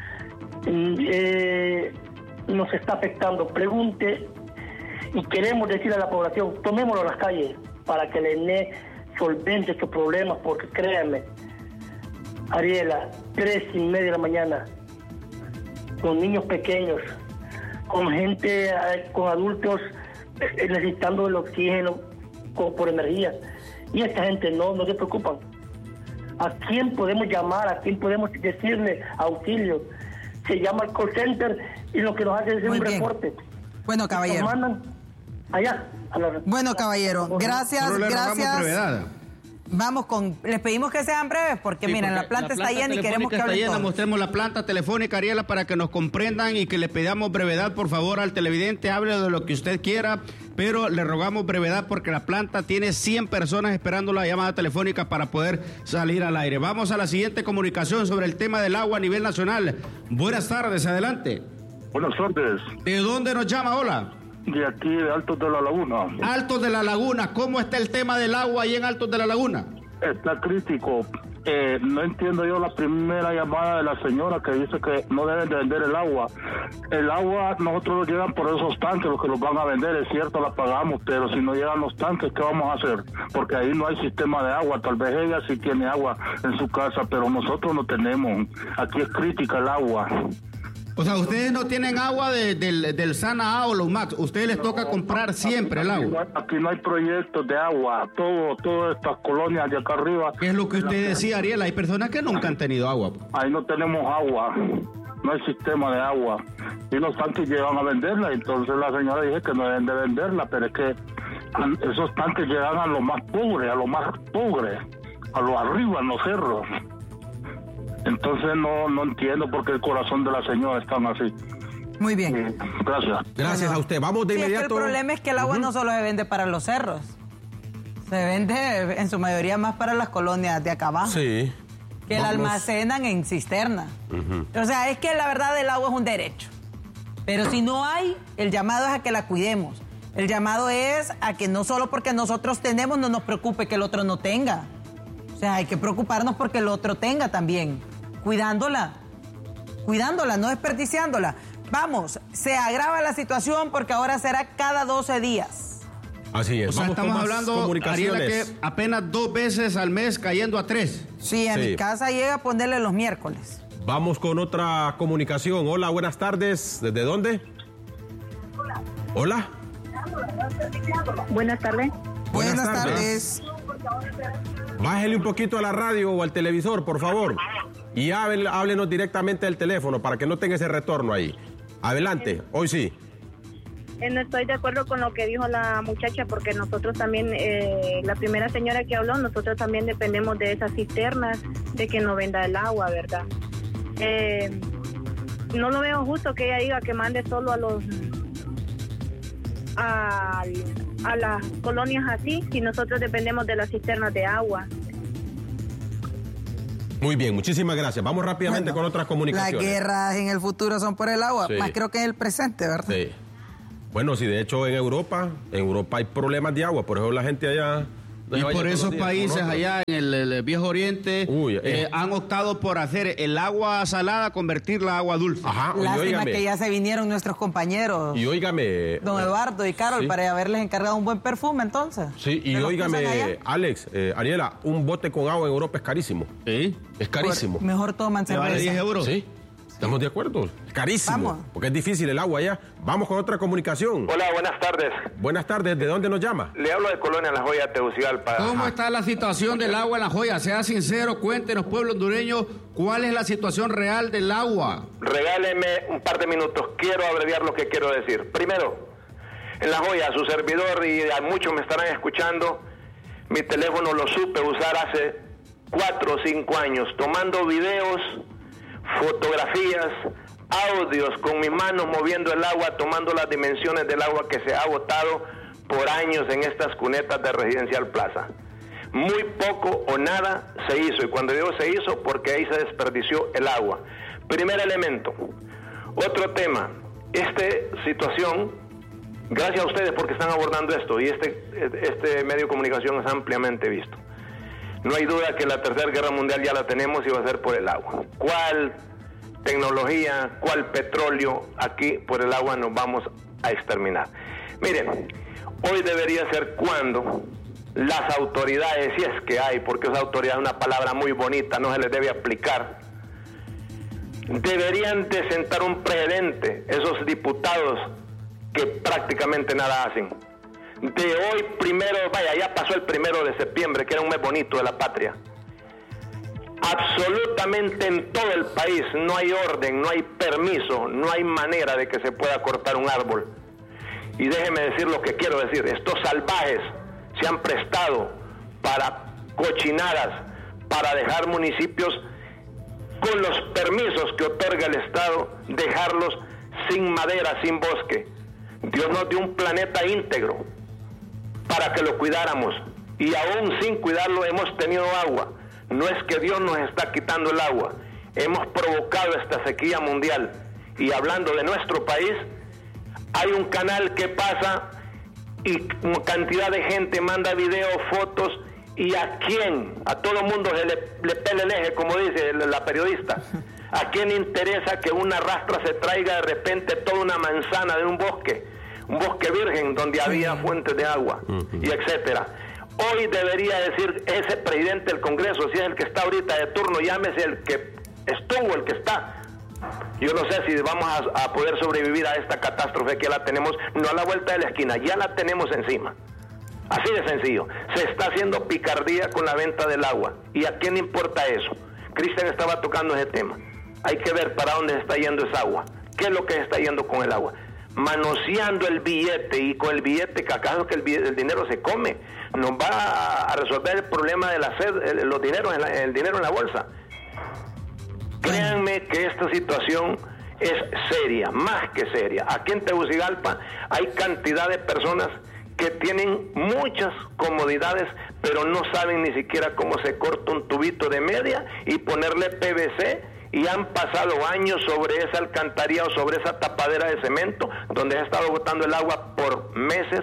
eh, nos está afectando. Pregunte y queremos decirle a la población, tomémoslo a las calles para que el E N E solvente estos problemas, porque créanme, Ariela, tres y media de la mañana, con niños pequeños, con gente, con adultos eh, necesitando el oxígeno con, por energía, y esta gente no, no se preocupan. ¿A quién podemos llamar? ¿A quién podemos decirle auxilio? Se llama al call center y lo que nos hace es un reporte. Bueno, caballero. Nos mandan allá. A la... Bueno, caballero, gracias, gracias. Vamos con, les pedimos que sean breves porque, sí, miren, porque la planta, la planta está llena y queremos que hablen todos. Mostremos la planta telefónica, Ariela, para que nos comprendan y que le pedamos brevedad, por favor, al televidente. Hable de lo que usted quiera, pero le rogamos brevedad porque la planta tiene cien personas esperando la llamada telefónica para poder salir al aire. Vamos a la siguiente comunicación sobre el tema del agua a nivel nacional. Buenas tardes, adelante. Buenas tardes. ¿De dónde nos llama? Hola. De aquí, de Altos de la Laguna. Altos de la Laguna, ¿cómo está el tema del agua ahí en Altos de la Laguna? Está crítico. Eh, no entiendo yo la primera llamada de la señora que dice que no deben de vender el agua. El agua nosotros lo llegan por esos tanques, los que los van a vender, es cierto, la pagamos, pero si no llegan los tanques, ¿qué vamos a hacer? Porque ahí no hay sistema de agua. Tal vez ella sí tiene agua en su casa, pero nosotros no tenemos. Aquí es crítica el agua. O sea, ustedes no tienen agua de, del, del Sana A o los Max. Ustedes les toca comprar siempre el agua. Aquí no, aquí no hay proyectos de agua. Todo, todas estas colonias de acá arriba. ¿Qué es lo que usted decía, Ariel? Hay personas que nunca han tenido agua. Ahí no tenemos agua. No hay sistema de agua. Y los tanques llegan a venderla. Entonces la señora dice que no deben de venderla. Pero es que esos tanques llegan a los más pobres, a los más pobres. A los arriba, en los cerros. Entonces no, no entiendo por qué el corazón de la señora está así. Muy bien. Eh, gracias. Gracias bueno, a usted. Vamos de sí, inmediato. Es que el problema es que el agua uh-huh. no solo se vende para los cerros. Se vende en su mayoría más para las colonias de acá abajo. Sí. Que Vamos. la almacenan en cisterna. Uh-huh. O sea, es que la verdad el agua es un derecho. Pero si no hay, el llamado es a que la cuidemos. El llamado es a que no solo porque nosotros tenemos no nos preocupe que el otro no tenga. O sea, hay que preocuparnos porque el otro tenga también. Cuidándola, cuidándola, no desperdiciándola. Vamos, se agrava la situación porque ahora será cada doce días. Así es. O sea, Vamos estamos hablando, Ariela, que apenas dos veces al mes cayendo a tres. Sí, a sí. mi casa llega a ponerle los miércoles. Vamos con otra comunicación. Hola, buenas tardes. ¿Desde dónde? Hola. Hola. Buenas tardes. Buenas, buenas tardes. tardes. Bájele un poquito a la radio o al televisor, por favor. Y háblenos directamente del teléfono para que no tenga ese retorno ahí. Adelante, hoy sí. No estoy de acuerdo con lo que dijo la muchacha porque nosotros también, eh, la primera señora que habló, nosotros también dependemos de esas cisternas, de que nos venda el agua, ¿verdad? Eh, no lo veo justo que ella diga que mande solo a los a, a las colonias así, si nosotros dependemos de las cisternas de agua. Muy bien, muchísimas gracias. Vamos rápidamente bueno, con otras comunicaciones. Las guerras en el futuro son por el agua, sí. más creo que en el presente, ¿verdad? Sí. Bueno, sí, de hecho en Europa, en Europa hay problemas de agua, por eso la gente allá... Y por esos países allá en el, el Viejo Oriente Uy, eh. Eh, han optado por hacer el agua salada, convertirla en agua dulce. Ajá, lástima oígame. que ya se vinieron nuestros compañeros. Y óigame... Don Eduardo y Carol, sí. para haberles encargado un buen perfume, entonces. Sí, y óigame, Alex, eh, Ariela, un bote con agua en Europa es carísimo. ¿Sí? Es carísimo. Por, mejor toman cerveza. ¿Vale diez euros? Sí. ¿Estamos de acuerdo? Carísimo. Vamos. Porque es difícil el agua allá. Vamos con otra comunicación. Hola, buenas tardes. Buenas tardes. ¿De dónde nos llama? Le hablo de Colonia La Joya, Tegucigalpa. ¿Cómo Ajá. está la situación del agua en La Joya? Sea sincero, cuéntenos, pueblo hondureño, ¿cuál es la situación real del agua? Regáleme un par de minutos. Quiero abreviar lo que quiero decir. Primero, en La Joya, su servidor, y a muchos me estarán escuchando, mi teléfono lo supe usar hace cuatro o cinco años, tomando videos, fotografías, audios con mis manos moviendo el agua, tomando las dimensiones del agua que se ha botado por años en estas cunetas de Residencial Plaza. Muy poco o nada se hizo, y cuando digo se hizo, porque ahí se desperdició el agua. Primer elemento. Otro tema, esta situación, gracias a ustedes porque están abordando esto, y este, este medio de comunicación es ampliamente visto. No hay duda que la Tercera Guerra Mundial ya la tenemos y va a ser por el agua. ¿Cuál tecnología, cuál petróleo? Aquí por el agua nos vamos a exterminar. Miren, hoy debería ser cuando las autoridades, si es que hay, porque esa autoridad es una palabra muy bonita, no se les debe aplicar, deberían de sentar un precedente, esos diputados que prácticamente nada hacen. De hoy primero, vaya, ya pasó el primero de septiembre, que era un mes bonito de la patria. Absolutamente en todo el país no hay orden, no hay permiso, no hay manera de que se pueda cortar un árbol. Y déjeme decir lo que quiero decir, estos salvajes se han prestado para cochinadas, para dejar municipios con los permisos que otorga el Estado, dejarlos sin madera, sin bosque. Dios nos dio un planeta íntegro para que lo cuidáramos, y aún sin cuidarlo hemos tenido agua. No es que Dios nos está quitando el agua, hemos provocado esta sequía mundial. Y hablando de nuestro país, hay un canal que pasa y cantidad de gente manda videos, fotos, y a quién, a todo el mundo se le, le pela el eje, como dice la periodista. ¿A quién interesa que una rastra se traiga de repente toda una manzana de un bosque, un bosque virgen donde había fuentes de agua, y etcétera? Hoy debería decir ese presidente del Congreso, si es el que está ahorita de turno, llámese el que estuvo, el que está. Yo no sé si vamos a, a poder sobrevivir a esta catástrofe que la tenemos, no a la vuelta de la esquina, ya la tenemos encima. Así de sencillo. Se está haciendo picardía con la venta del agua. ¿Y a quién importa eso? Cristian estaba tocando ese tema. Hay que ver para dónde se está yendo esa agua. ¿Qué es lo que se está yendo con el agua? Manoseando el billete, y con el billete, que acaso que el, billete, el dinero se come, nos va a resolver el problema de la sed, el, los dineros en la, el dinero en la bolsa. Créanme que esta situación es seria, más que seria. Aquí en Tegucigalpa hay cantidad de personas que tienen muchas comodidades, pero no saben ni siquiera cómo se corta un tubito de media y ponerle P V C, y han pasado años sobre esa alcantarilla o sobre esa tapadera de cemento donde ha estado botando el agua por meses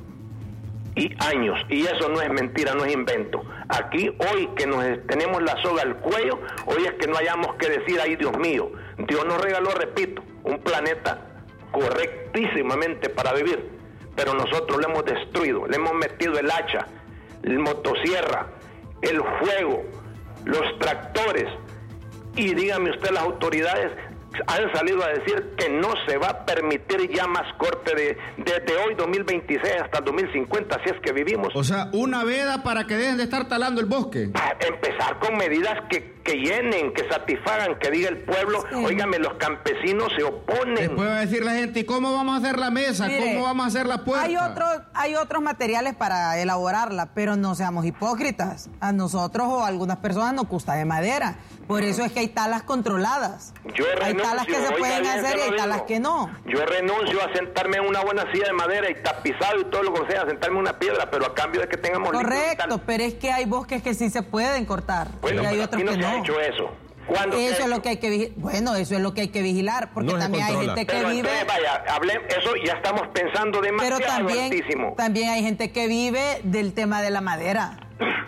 y años, y eso no es mentira, no es invento. Aquí hoy que nos tenemos la soga al cuello, hoy es que no hayamos que decir, ay Dios mío, Dios nos regaló, repito, un planeta correctísimamente para vivir, pero nosotros lo hemos destruido, le hemos metido el hacha, el motosierra, el fuego, los tractores, y dígame usted, las autoridades han salido a decir que no se va a permitir ya más corte de desde hoy dos mil veintiséis hasta el dos mil cincuenta, si es que vivimos. O sea, una veda para que dejen de estar talando el bosque. Para empezar con medidas que, que llenen, que satisfagan, que diga el pueblo, sí. Óigame, los campesinos se oponen. Después va a decir la gente, ¿y cómo vamos a hacer la mesa? Mire, ¿cómo vamos a hacer la puerta? Hay otros, hay otros materiales para elaborarla, pero no seamos hipócritas. A nosotros o a algunas personas nos gusta de madera. Por eso es que hay talas controladas. Yo renuncio, hay talas que se pueden oiga, hacer y hay talas que no. Yo renuncio a sentarme en una buena silla de madera y tapizado y todo lo que sea, a sentarme en una piedra, pero a cambio de que tengamos... Correcto, pero es que hay bosques que sí se pueden cortar. Bueno, y hay pero otros aquí no que se no. ha hecho eso. ¿Cuándo eso se es lo que hay que vigilar. Bueno, eso es lo que hay que vigilar, porque No se también hay controla. gente que Pero vive... entonces, vaya, hable, eso ya estamos pensando demasiado Pero también, altísimo. también hay gente que vive del tema de la madera.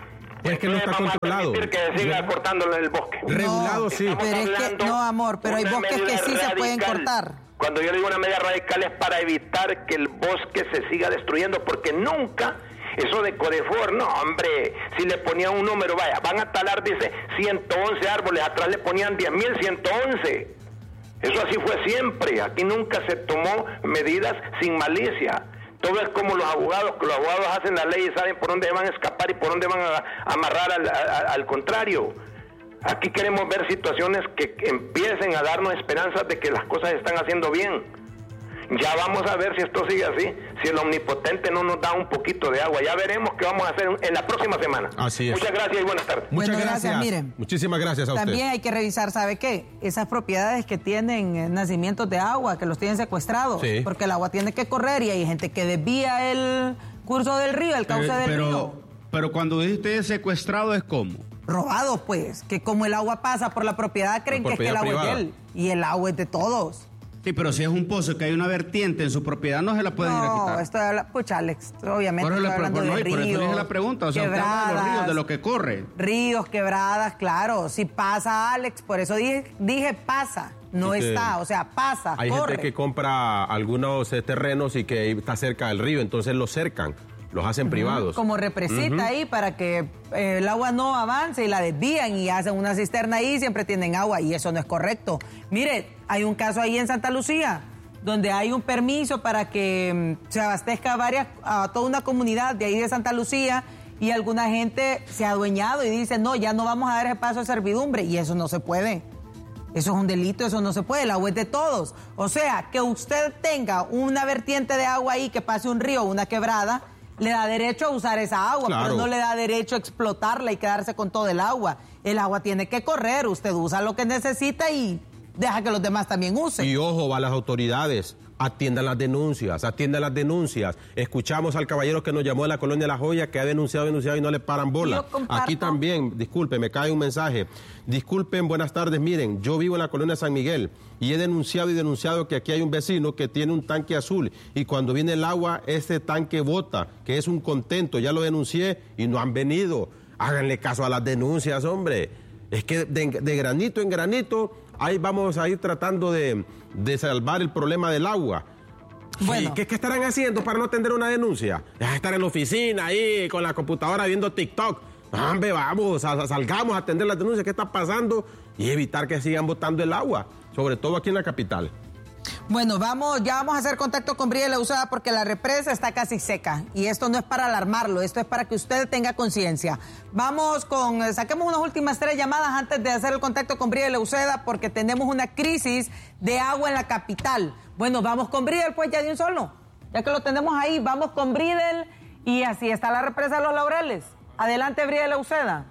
Es que no está Entonces, controlado. Vamos a permitir que siga cortándole el bosque. Regulado, No, sí. Pero es que, hablando no, amor, pero hay una bosques que medida sí se pueden radical. cortar. Cuando yo digo una medida radical es para evitar que el bosque se siga destruyendo, porque nunca, eso de Codefor, no, hombre, si le ponían un número, vaya, van a talar, dice, ciento once árboles, atrás le ponían diez mil ciento once. Eso así fue siempre, aquí nunca se tomó medidas sin malicia. Todo es como los abogados, que los abogados hacen la ley y saben por dónde van a escapar y por dónde van a amarrar al, al, al contrario. Aquí queremos ver situaciones que empiecen a darnos esperanzas de que las cosas están haciendo bien. Ya vamos a ver si esto sigue así, si el omnipotente no nos da un poquito de agua. Ya veremos qué vamos a hacer en la próxima semana. Así es. Muchas gracias y buenas tardes. Muchas Bueno, gracias. gracias, miren. Muchísimas gracias a usted. También hay que revisar, ¿sabe qué? Esas propiedades que tienen eh, nacimientos de agua, que los tienen secuestrados, Sí. porque el agua tiene que correr y hay gente que desvía el curso del río, el cauce Eh, del pero, río. pero cuando dijiste secuestrado es como. Robados, pues, que como el agua pasa por la propiedad, creen que es que el propiedad agua privada. es de él. Y el agua es de todos. Sí, pero si es un pozo que hay una vertiente en su propiedad, no se la pueden ir a No, quitar. estoy hablando, pucha, Alex, obviamente Por eso, estoy le- hablando por- no, de y por eso le ríos, dije la pregunta, o sea, usted habla de los ríos, de lo que corre. Ríos, quebradas, claro. Si pasa, Alex, por eso dije, dije pasa, no Sí, que está, o sea, pasa, Hay corre. gente que compra algunos eh, terrenos y que está cerca del río, entonces los cercan, los hacen privados. Como represita Ujú. ahí para que eh, el agua no avance y la desvían y hacen una cisterna ahí y siempre tienen agua y eso no es correcto. Mire, hay un caso ahí en Santa Lucía donde hay un permiso para que mm, se abastezca a, varias, a toda una comunidad de ahí de Santa Lucía y alguna gente se ha adueñado y dice, no, ya no vamos a dar ese paso de servidumbre y eso no se puede. Eso es un delito, eso no se puede, el agua es de todos. O sea, que usted tenga una vertiente de agua ahí que pase un río, una quebrada, le da derecho a usar esa agua, Claro. pero no le da derecho a explotarla y quedarse con todo el agua. El agua tiene que correr, usted usa lo que necesita y deja que los demás también usen. Y ojo, va las autoridades, atiendan las denuncias, atiendan las denuncias. Escuchamos al caballero que nos llamó de la colonia La Joya, que ha denunciado, denunciado y no le paran bola. Yo comparto. Aquí también, disculpe, me cae un mensaje. Disculpen, buenas tardes, miren, yo vivo en la colonia San Miguel y he denunciado y denunciado que aquí hay un vecino que tiene un tanque azul y cuando viene el agua, ese tanque bota, que es un contento, ya lo denuncié y no han venido. Háganle caso a las denuncias, hombre. Es que de, de granito en granito, ahí vamos a ir tratando de, de salvar el problema del agua. Bueno. ¿Y qué, qué estarán haciendo para no atender una denuncia? Ya estar en la oficina ahí con la computadora viendo TikTok. Hombre, vamos, a- a- salgamos a atender las denuncias, qué está pasando y evitar que sigan botando el agua, sobre todo aquí en la capital. Bueno, vamos, ya vamos a hacer contacto con Brilla Leusada porque la represa está casi seca y esto no es para alarmarlo, esto es para que usted tenga conciencia. Vamos con, eh, saquemos unas últimas tres llamadas antes de hacer el contacto con Brilla Leusada porque tenemos una crisis de agua en la capital. Bueno, vamos con Bridel pues ya de un solo, ya que lo tenemos ahí, vamos con Bridel y así está la represa de los Laureles. Adelante, Brilla Leusada.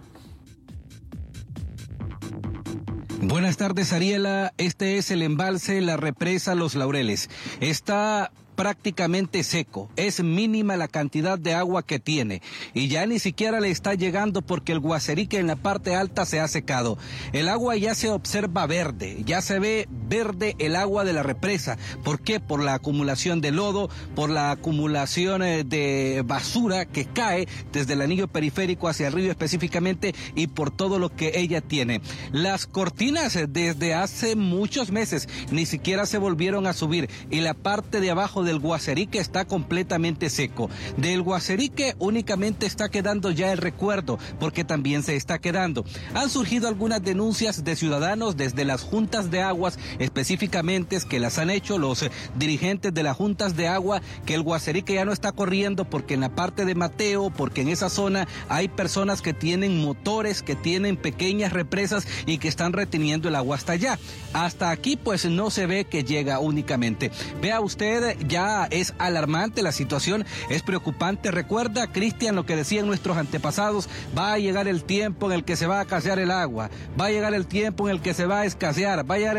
Buenas tardes, Ariela. Este es el embalse, la represa Los Laureles. Está prácticamente seco, es mínima la cantidad de agua que tiene y ya ni siquiera le está llegando porque el Guaserique en la parte alta se ha secado. El agua ya se observa verde, ya se ve verde el agua de la represa. ¿Por qué? Por la acumulación de lodo, por la acumulación eh, de basura que cae desde el anillo periférico hacia el río específicamente y por todo lo que ella tiene. Las cortinas eh, desde hace muchos meses ni siquiera se volvieron a subir y la parte de abajo del Guaserique está completamente seco. Del Guaserique únicamente está quedando ya el recuerdo, porque también se está quedando. Han surgido algunas denuncias de ciudadanos desde las juntas de aguas, específicamente que las han hecho los eh, dirigentes de las juntas de agua, que el Guaserique ya no está corriendo porque en la parte de Mateo, porque en esa zona hay personas que tienen motores, que tienen pequeñas represas y que están reteniendo el agua hasta allá. Hasta aquí pues no se ve que llega únicamente. Vea usted, ya es alarmante la situación, es preocupante. Recuerda, Cristian, lo que decían nuestros antepasados, va a llegar el tiempo en el que se va a escasear el agua, va a llegar el tiempo en el que se va a escasear, va a llegar el tiempo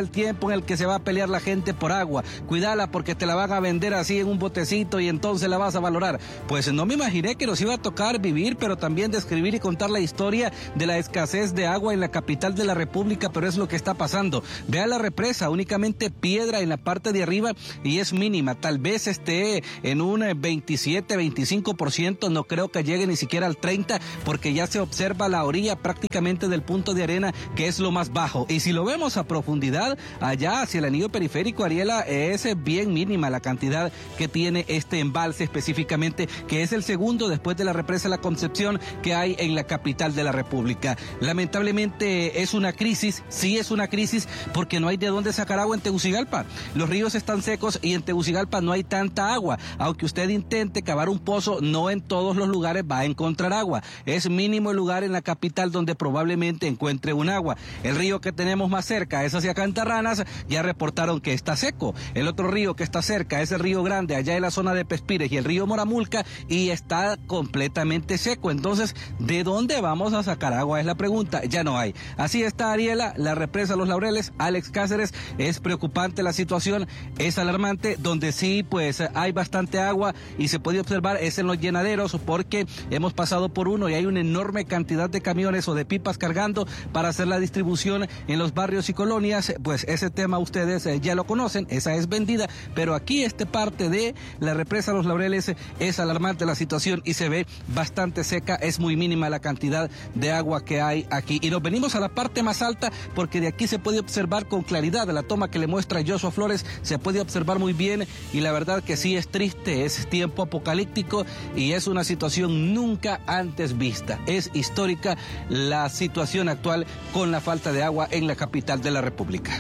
con el que se va a pelear la gente por agua. Cuídala porque te la van a vender así en un botecito y entonces la vas a valorar. Pues no me imaginé que nos iba a tocar vivir, pero también describir y contar la historia de la escasez de agua en la capital de la República, pero es lo que está pasando. Vea la represa, únicamente piedra en la parte de arriba y es mínima. Tal vez esté en un veintisiete, veinticinco por ciento, no creo que llegue ni siquiera al treinta, porque ya se observa la orilla prácticamente del punto de arena, que es lo más bajo. Y si lo vemos a profundidad, allá hacia el anillo periférico, Ariela, es bien mínima la cantidad que tiene este embalse específicamente, que es el segundo después de la represa La Concepción que hay en la capital de la República. Lamentablemente es una crisis, sí es una crisis, porque no hay de dónde sacar agua en Tegucigalpa. Los ríos están secos y en Tegucigalpa no hay tanta agua. Aunque usted intente cavar un pozo, no en todos los lugares va a encontrar agua. Es mínimo el lugar en la capital donde probablemente encuentre un agua. El río que tenemos más cerca es hacia Cantarranas, ya reportaron que está seco. El otro río que está cerca es el Río Grande, allá en la zona de Pespires, y el río Moramulca, y está completamente seco. Entonces, ¿de dónde vamos a sacar agua? Es la pregunta. Ya no hay. Así está, Ariela, la represa Los Laureles. Alex Cáceres, es preocupante la situación, es alarmante. Donde sí, pues hay bastante agua y se puede observar es en los llenaderos, porque hemos pasado por uno y hay una enorme cantidad de camiones o de pipas cargando para hacer la distribución en los barrios y colonias. Pues ese tema ustedes eh, ya lo conocen, esa es vendida, pero aquí este parte de la represa Los Laureles es alarmante la situación y se ve bastante seca, es muy mínima la cantidad de agua que hay aquí. Y nos venimos a la parte más alta porque de aquí se puede observar con claridad la toma que le muestra Joshua Flores, se puede observar muy bien y la verdad que sí es triste, es tiempo apocalíptico y es una situación nunca antes vista. Es histórica la situación actual con la falta de agua en la capital de la República.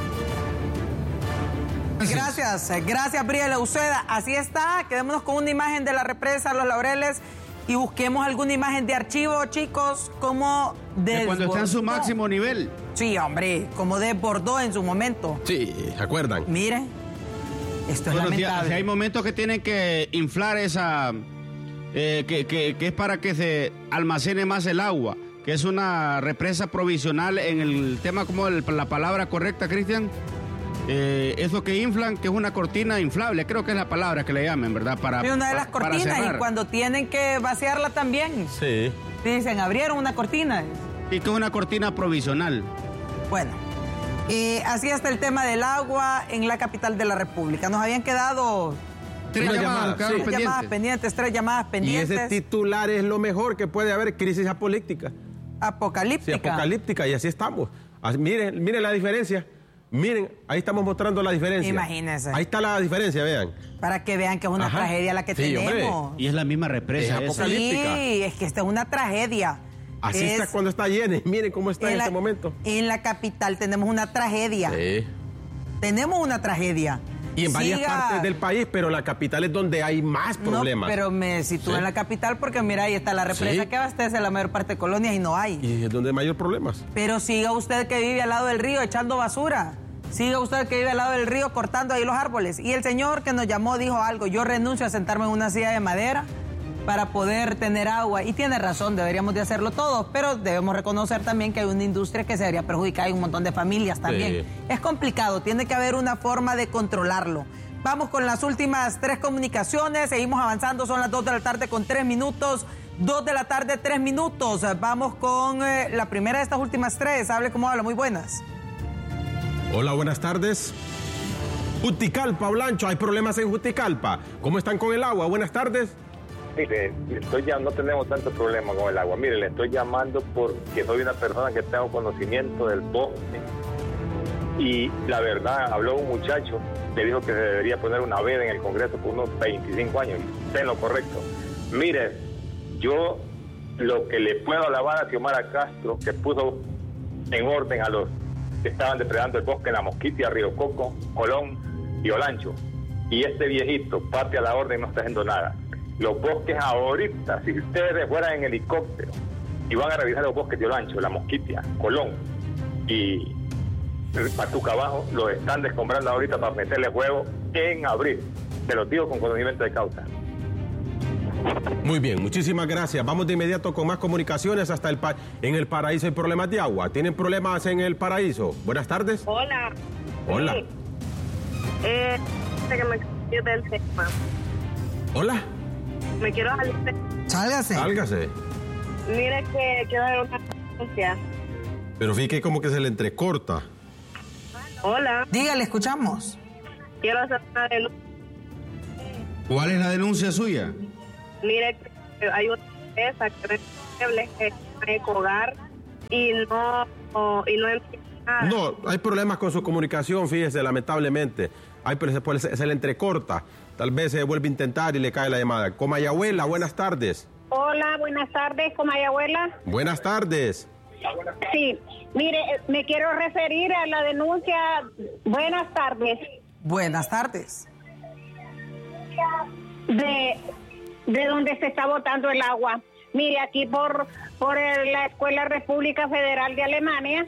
Gracias, gracias Briela Uceda. Así está, quedémonos con una imagen de la represa Los Laureles y busquemos alguna imagen de archivo, chicos, como de cuando está en su máximo nivel. Sí, hombre, como desbordó en su momento. Sí, ¿se acuerdan? Mire, esto es bueno, lamentable. Si, si hay momentos que tienen que inflar esa, eh, que, que, que es para que se almacene más el agua, que es una represa provisional en el tema, como el, la palabra correcta, Cristian. Eh, eso que inflan, que es una cortina inflable, creo que es la palabra que le llamen, ¿verdad? Para, y una de las para, cortinas, para y cuando tienen que vaciarla también. Sí. Dicen, abrieron una cortina. Y que es una cortina provisional. Bueno, eh, así está el tema del agua en la capital de la República. Nos habían quedado tres llamadas, tres sí. llamadas pendientes. pendientes, tres llamadas pendientes. Y ese titular es lo mejor que puede haber, crisis apolíptica. Apocalíptica. Sí, apocalíptica, y así estamos. Así, miren, miren la diferencia. Miren, ahí estamos mostrando la diferencia. Imagínense. Ahí está la diferencia, vean. Para que vean que es una Ajá. tragedia la que sí, tenemos. Hombre. Y es la misma represa. Es apocalíptica. Sí, es que esta es una tragedia. Así es, está cuando está llena. Miren cómo está en, en la, este momento. En la capital tenemos una tragedia. Sí. Tenemos una tragedia. Y en varias Siga. partes del país, pero la capital es donde hay más problemas. No, pero me sitúo sí. en la capital porque mira, ahí está la represa sí. que abastece la mayor parte de colonias y no hay. Y es donde hay mayor problemas. Pero siga usted que vive al lado del río echando basura. Siga usted que vive al lado del río cortando ahí los árboles. Y el señor que nos llamó dijo algo, yo renuncio a sentarme en una silla de madera para poder tener agua. Y tiene razón, deberíamos de hacerlo todos, pero debemos reconocer también que hay una industria que se vería perjudicada y un montón de familias también. Sí. Es complicado, tiene que haber una forma de controlarlo. Vamos con las últimas tres comunicaciones, seguimos avanzando, son las dos de la tarde con tres minutos. Dos de la tarde, tres minutos. Vamos con eh, la primera de estas últimas tres. Hable como habla, muy buenas. Hola, buenas tardes. Juticalpa, Blancho, hay problemas en Juticalpa. ¿Cómo están con el agua? Buenas tardes. Mire, estoy ya, no tenemos tanto problema con el agua. Mire, le estoy llamando porque soy una persona que tengo conocimiento del bosque. Y la verdad, habló un muchacho, le dijo que se debería poner una veda en el Congreso por unos veinticinco años. Está en lo correcto. Mire, yo lo que le puedo alabar a Xiomara Castro, que puso en orden a los que estaban depredando el bosque en La Mosquitia, Río Coco, Colón y Olancho. Y este viejito, parte a la orden, no está haciendo nada. Los bosques ahorita, si ustedes fueran en helicóptero y van a revisar los bosques de Olancho, La Mosquitia, Colón y Patuca abajo, los están descombrando ahorita para meterle huevo en abril. Se los digo con conocimiento de causa. Muy bien, muchísimas gracias. Vamos de inmediato con más comunicaciones. Hasta el pa en el Paraíso hay problemas de agua. ¿Tienen problemas en el Paraíso? Buenas tardes. Hola, Hola. Sí. Eh, que me quiero del tema. Hola. Me quiero salir. Sálgase. Sálgase. Mire que quiero dar una denuncia. Pero fíjate como que se le entrecorta. Hola. Dígale, escuchamos. Quiero hacer una denuncia. ¿Cuál es la denuncia suya? Mire que hay una empresa que es Ecogar y no, no y no empieza nada. No, hay problemas con su comunicación, fíjese, lamentablemente. Hay, se, se, se le entrecorta. Tal vez se vuelve a intentar y le cae la llamada. Comayagüela, buenas tardes. Hola, buenas tardes, Comayagüela. Buenas tardes. Sí, mire, me quiero referir a la denuncia. Buenas tardes. Buenas tardes. De, de donde se está botando el agua. Mire, aquí por, por el, la Escuela República Federal de Alemania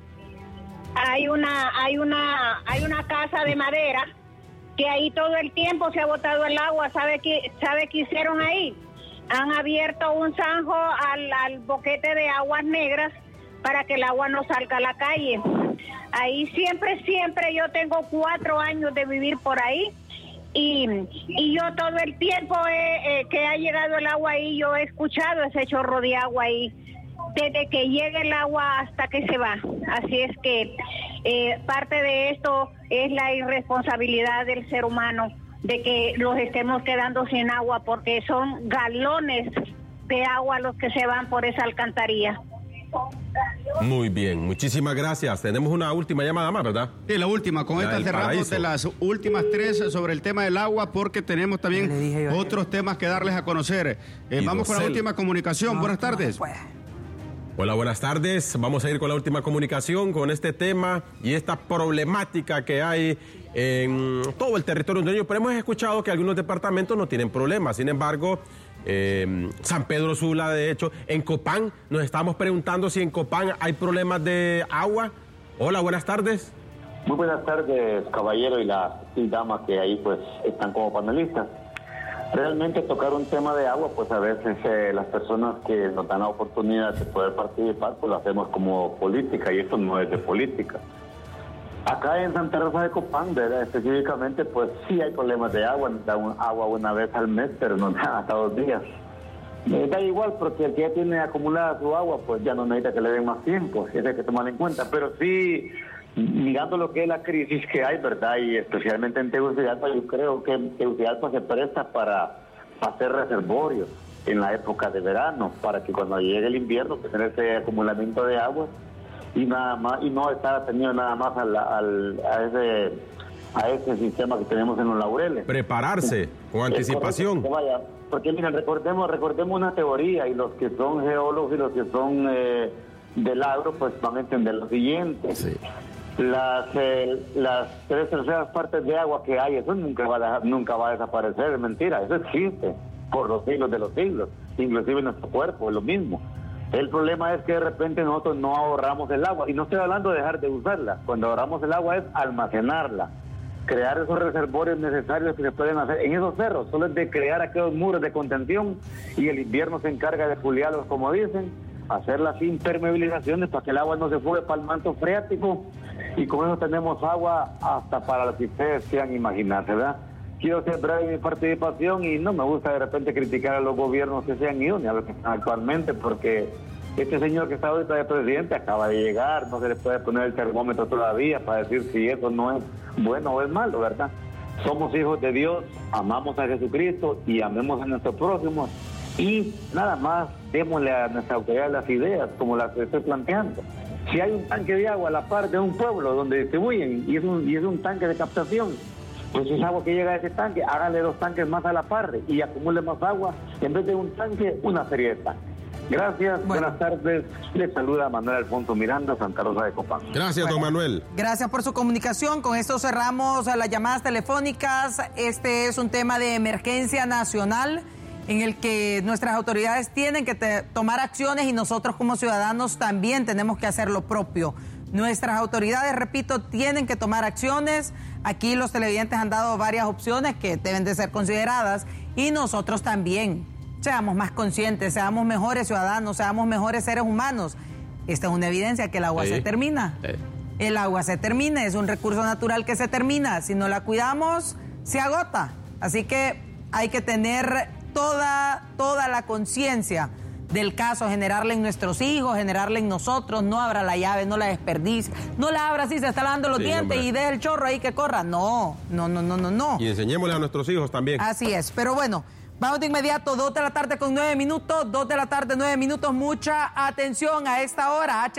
hay una, hay una, hay una casa de madera que ahí todo el tiempo se ha botado el agua. ¿Sabe qué, sabe qué hicieron ahí? Han abierto un zanjo al, al boquete de aguas negras para que el agua no salga a la calle. Ahí siempre, siempre, yo tengo cuatro años de vivir por ahí y, y yo todo el tiempo eh, eh, que ha llegado el agua ahí, yo he escuchado ese chorro de agua ahí, desde que llega el agua hasta que se va. Así es que eh, parte de esto es la irresponsabilidad del ser humano, de que los estemos quedando sin agua, porque son galones de agua los que se van por esa alcantarilla. Muy bien, muchísimas gracias. Tenemos una última llamada más, ¿verdad? Sí, la última. Con esta cerramos de las últimas tres sobre el tema del agua, porque tenemos también otros temas que darles a conocer. Eh, vamos con la última comunicación. No, buenas tardes. No, Hola, buenas tardes. Vamos a ir con la última comunicación con este tema y esta problemática que hay en todo el territorio hondureño. Pero hemos escuchado que algunos departamentos no tienen problemas. Sin embargo, eh, San Pedro Sula, de hecho, en Copán, nos estamos preguntando si en Copán hay problemas de agua. Hola, buenas tardes. Muy buenas tardes, caballero y las y damas que ahí pues están como panelistas. Realmente tocar un tema de agua, pues a veces eh, las personas que nos dan la oportunidad de poder participar, pues lo hacemos como política, y esto no es de política. Acá en Santa Rosa de Copán, ¿verdad? Específicamente, pues sí hay problemas de agua, nos dan agua una vez al mes, pero nos dan hasta dos días. Eh, da igual, porque el que ya tiene acumulada su agua, pues ya no necesita que le den más tiempo, eso hay que tomar en cuenta, pero sí, mirando lo que es la crisis que hay, ¿verdad? Y especialmente en Tegucigalpa, yo creo que Tegucigalpa se presta para, para hacer reservorios en la época de verano, para que cuando llegue el invierno, pues tener ese acumulamiento de agua y nada más, y no estar atendido nada más al, al, a ese a ese sistema que tenemos en los Laureles. Prepararse con anticipación. Vaya, porque miren, recordemos, recordemos una teoría, y los que son geólogos y los que son eh, del agro, pues van a entender lo siguiente. Sí. Las eh, las tres terceras partes de agua que hay, eso nunca va a dejar, nunca va a desaparecer, es mentira, eso existe por los siglos de los siglos, inclusive en nuestro cuerpo es lo mismo. El problema es que de repente nosotros no ahorramos el agua, y no estoy hablando de dejar de usarla. Cuando ahorramos el agua es almacenarla, crear esos reservorios necesarios que se pueden hacer en esos cerros. Solo es de crear aquellos muros de contención, y el invierno se encarga de juliarlos, como dicen, hacer las impermeabilizaciones para que el agua no se fugue para el manto freático, y con eso tenemos agua hasta para lo que ustedes quieran imaginar, ¿verdad? Quiero ser breve en mi participación, y no me gusta de repente criticar a los gobiernos que sean idóneos a los que están actualmente, porque este señor que está ahorita de presidente acaba de llegar, no se le puede poner el termómetro todavía para decir si eso no es bueno o es malo, ¿verdad? Somos hijos de Dios, amamos a Jesucristo y amemos a nuestros prójimos, y nada más démosle a nuestra autoridad las ideas como las que estoy planteando. Si hay un tanque de agua a la par de un pueblo donde distribuyen, y es un, y es un tanque de captación, pues es agua que llega a ese tanque, hágale dos tanques más a la par y acumule más agua. En vez de un tanque, una serie de tanques. Gracias, bueno. Buenas tardes. Les saluda Manuel Alfonso Miranda, Santa Rosa de Copán. Gracias, bueno, don Manuel. Gracias por su comunicación. Con esto cerramos las llamadas telefónicas. Este es un tema de emergencia nacional en el que nuestras autoridades tienen que te, tomar acciones, y nosotros como ciudadanos también tenemos que hacer lo propio. Nuestras autoridades, repito, tienen que tomar acciones. Aquí los televidentes han dado varias opciones que deben de ser consideradas, y nosotros también. Seamos más conscientes, seamos mejores ciudadanos, seamos mejores seres humanos. Esta es una evidencia que el agua sí. se termina. Sí. el agua se termina, es un recurso natural que se termina, si no la cuidamos, se agota. Así que hay que tener toda, toda la conciencia del caso, generarle en nuestros hijos, generarle en nosotros. No abra la llave, no la desperdicie, no la abra si se está lavando los sí, dientes hombre. Y deje el chorro ahí que corra. No, no, no, no, no, no. Y enseñémosle a nuestros hijos también. Así es, pero bueno, vamos de inmediato, dos de la tarde con nueve minutos, dos de la tarde, nueve minutos, mucha atención a esta hora.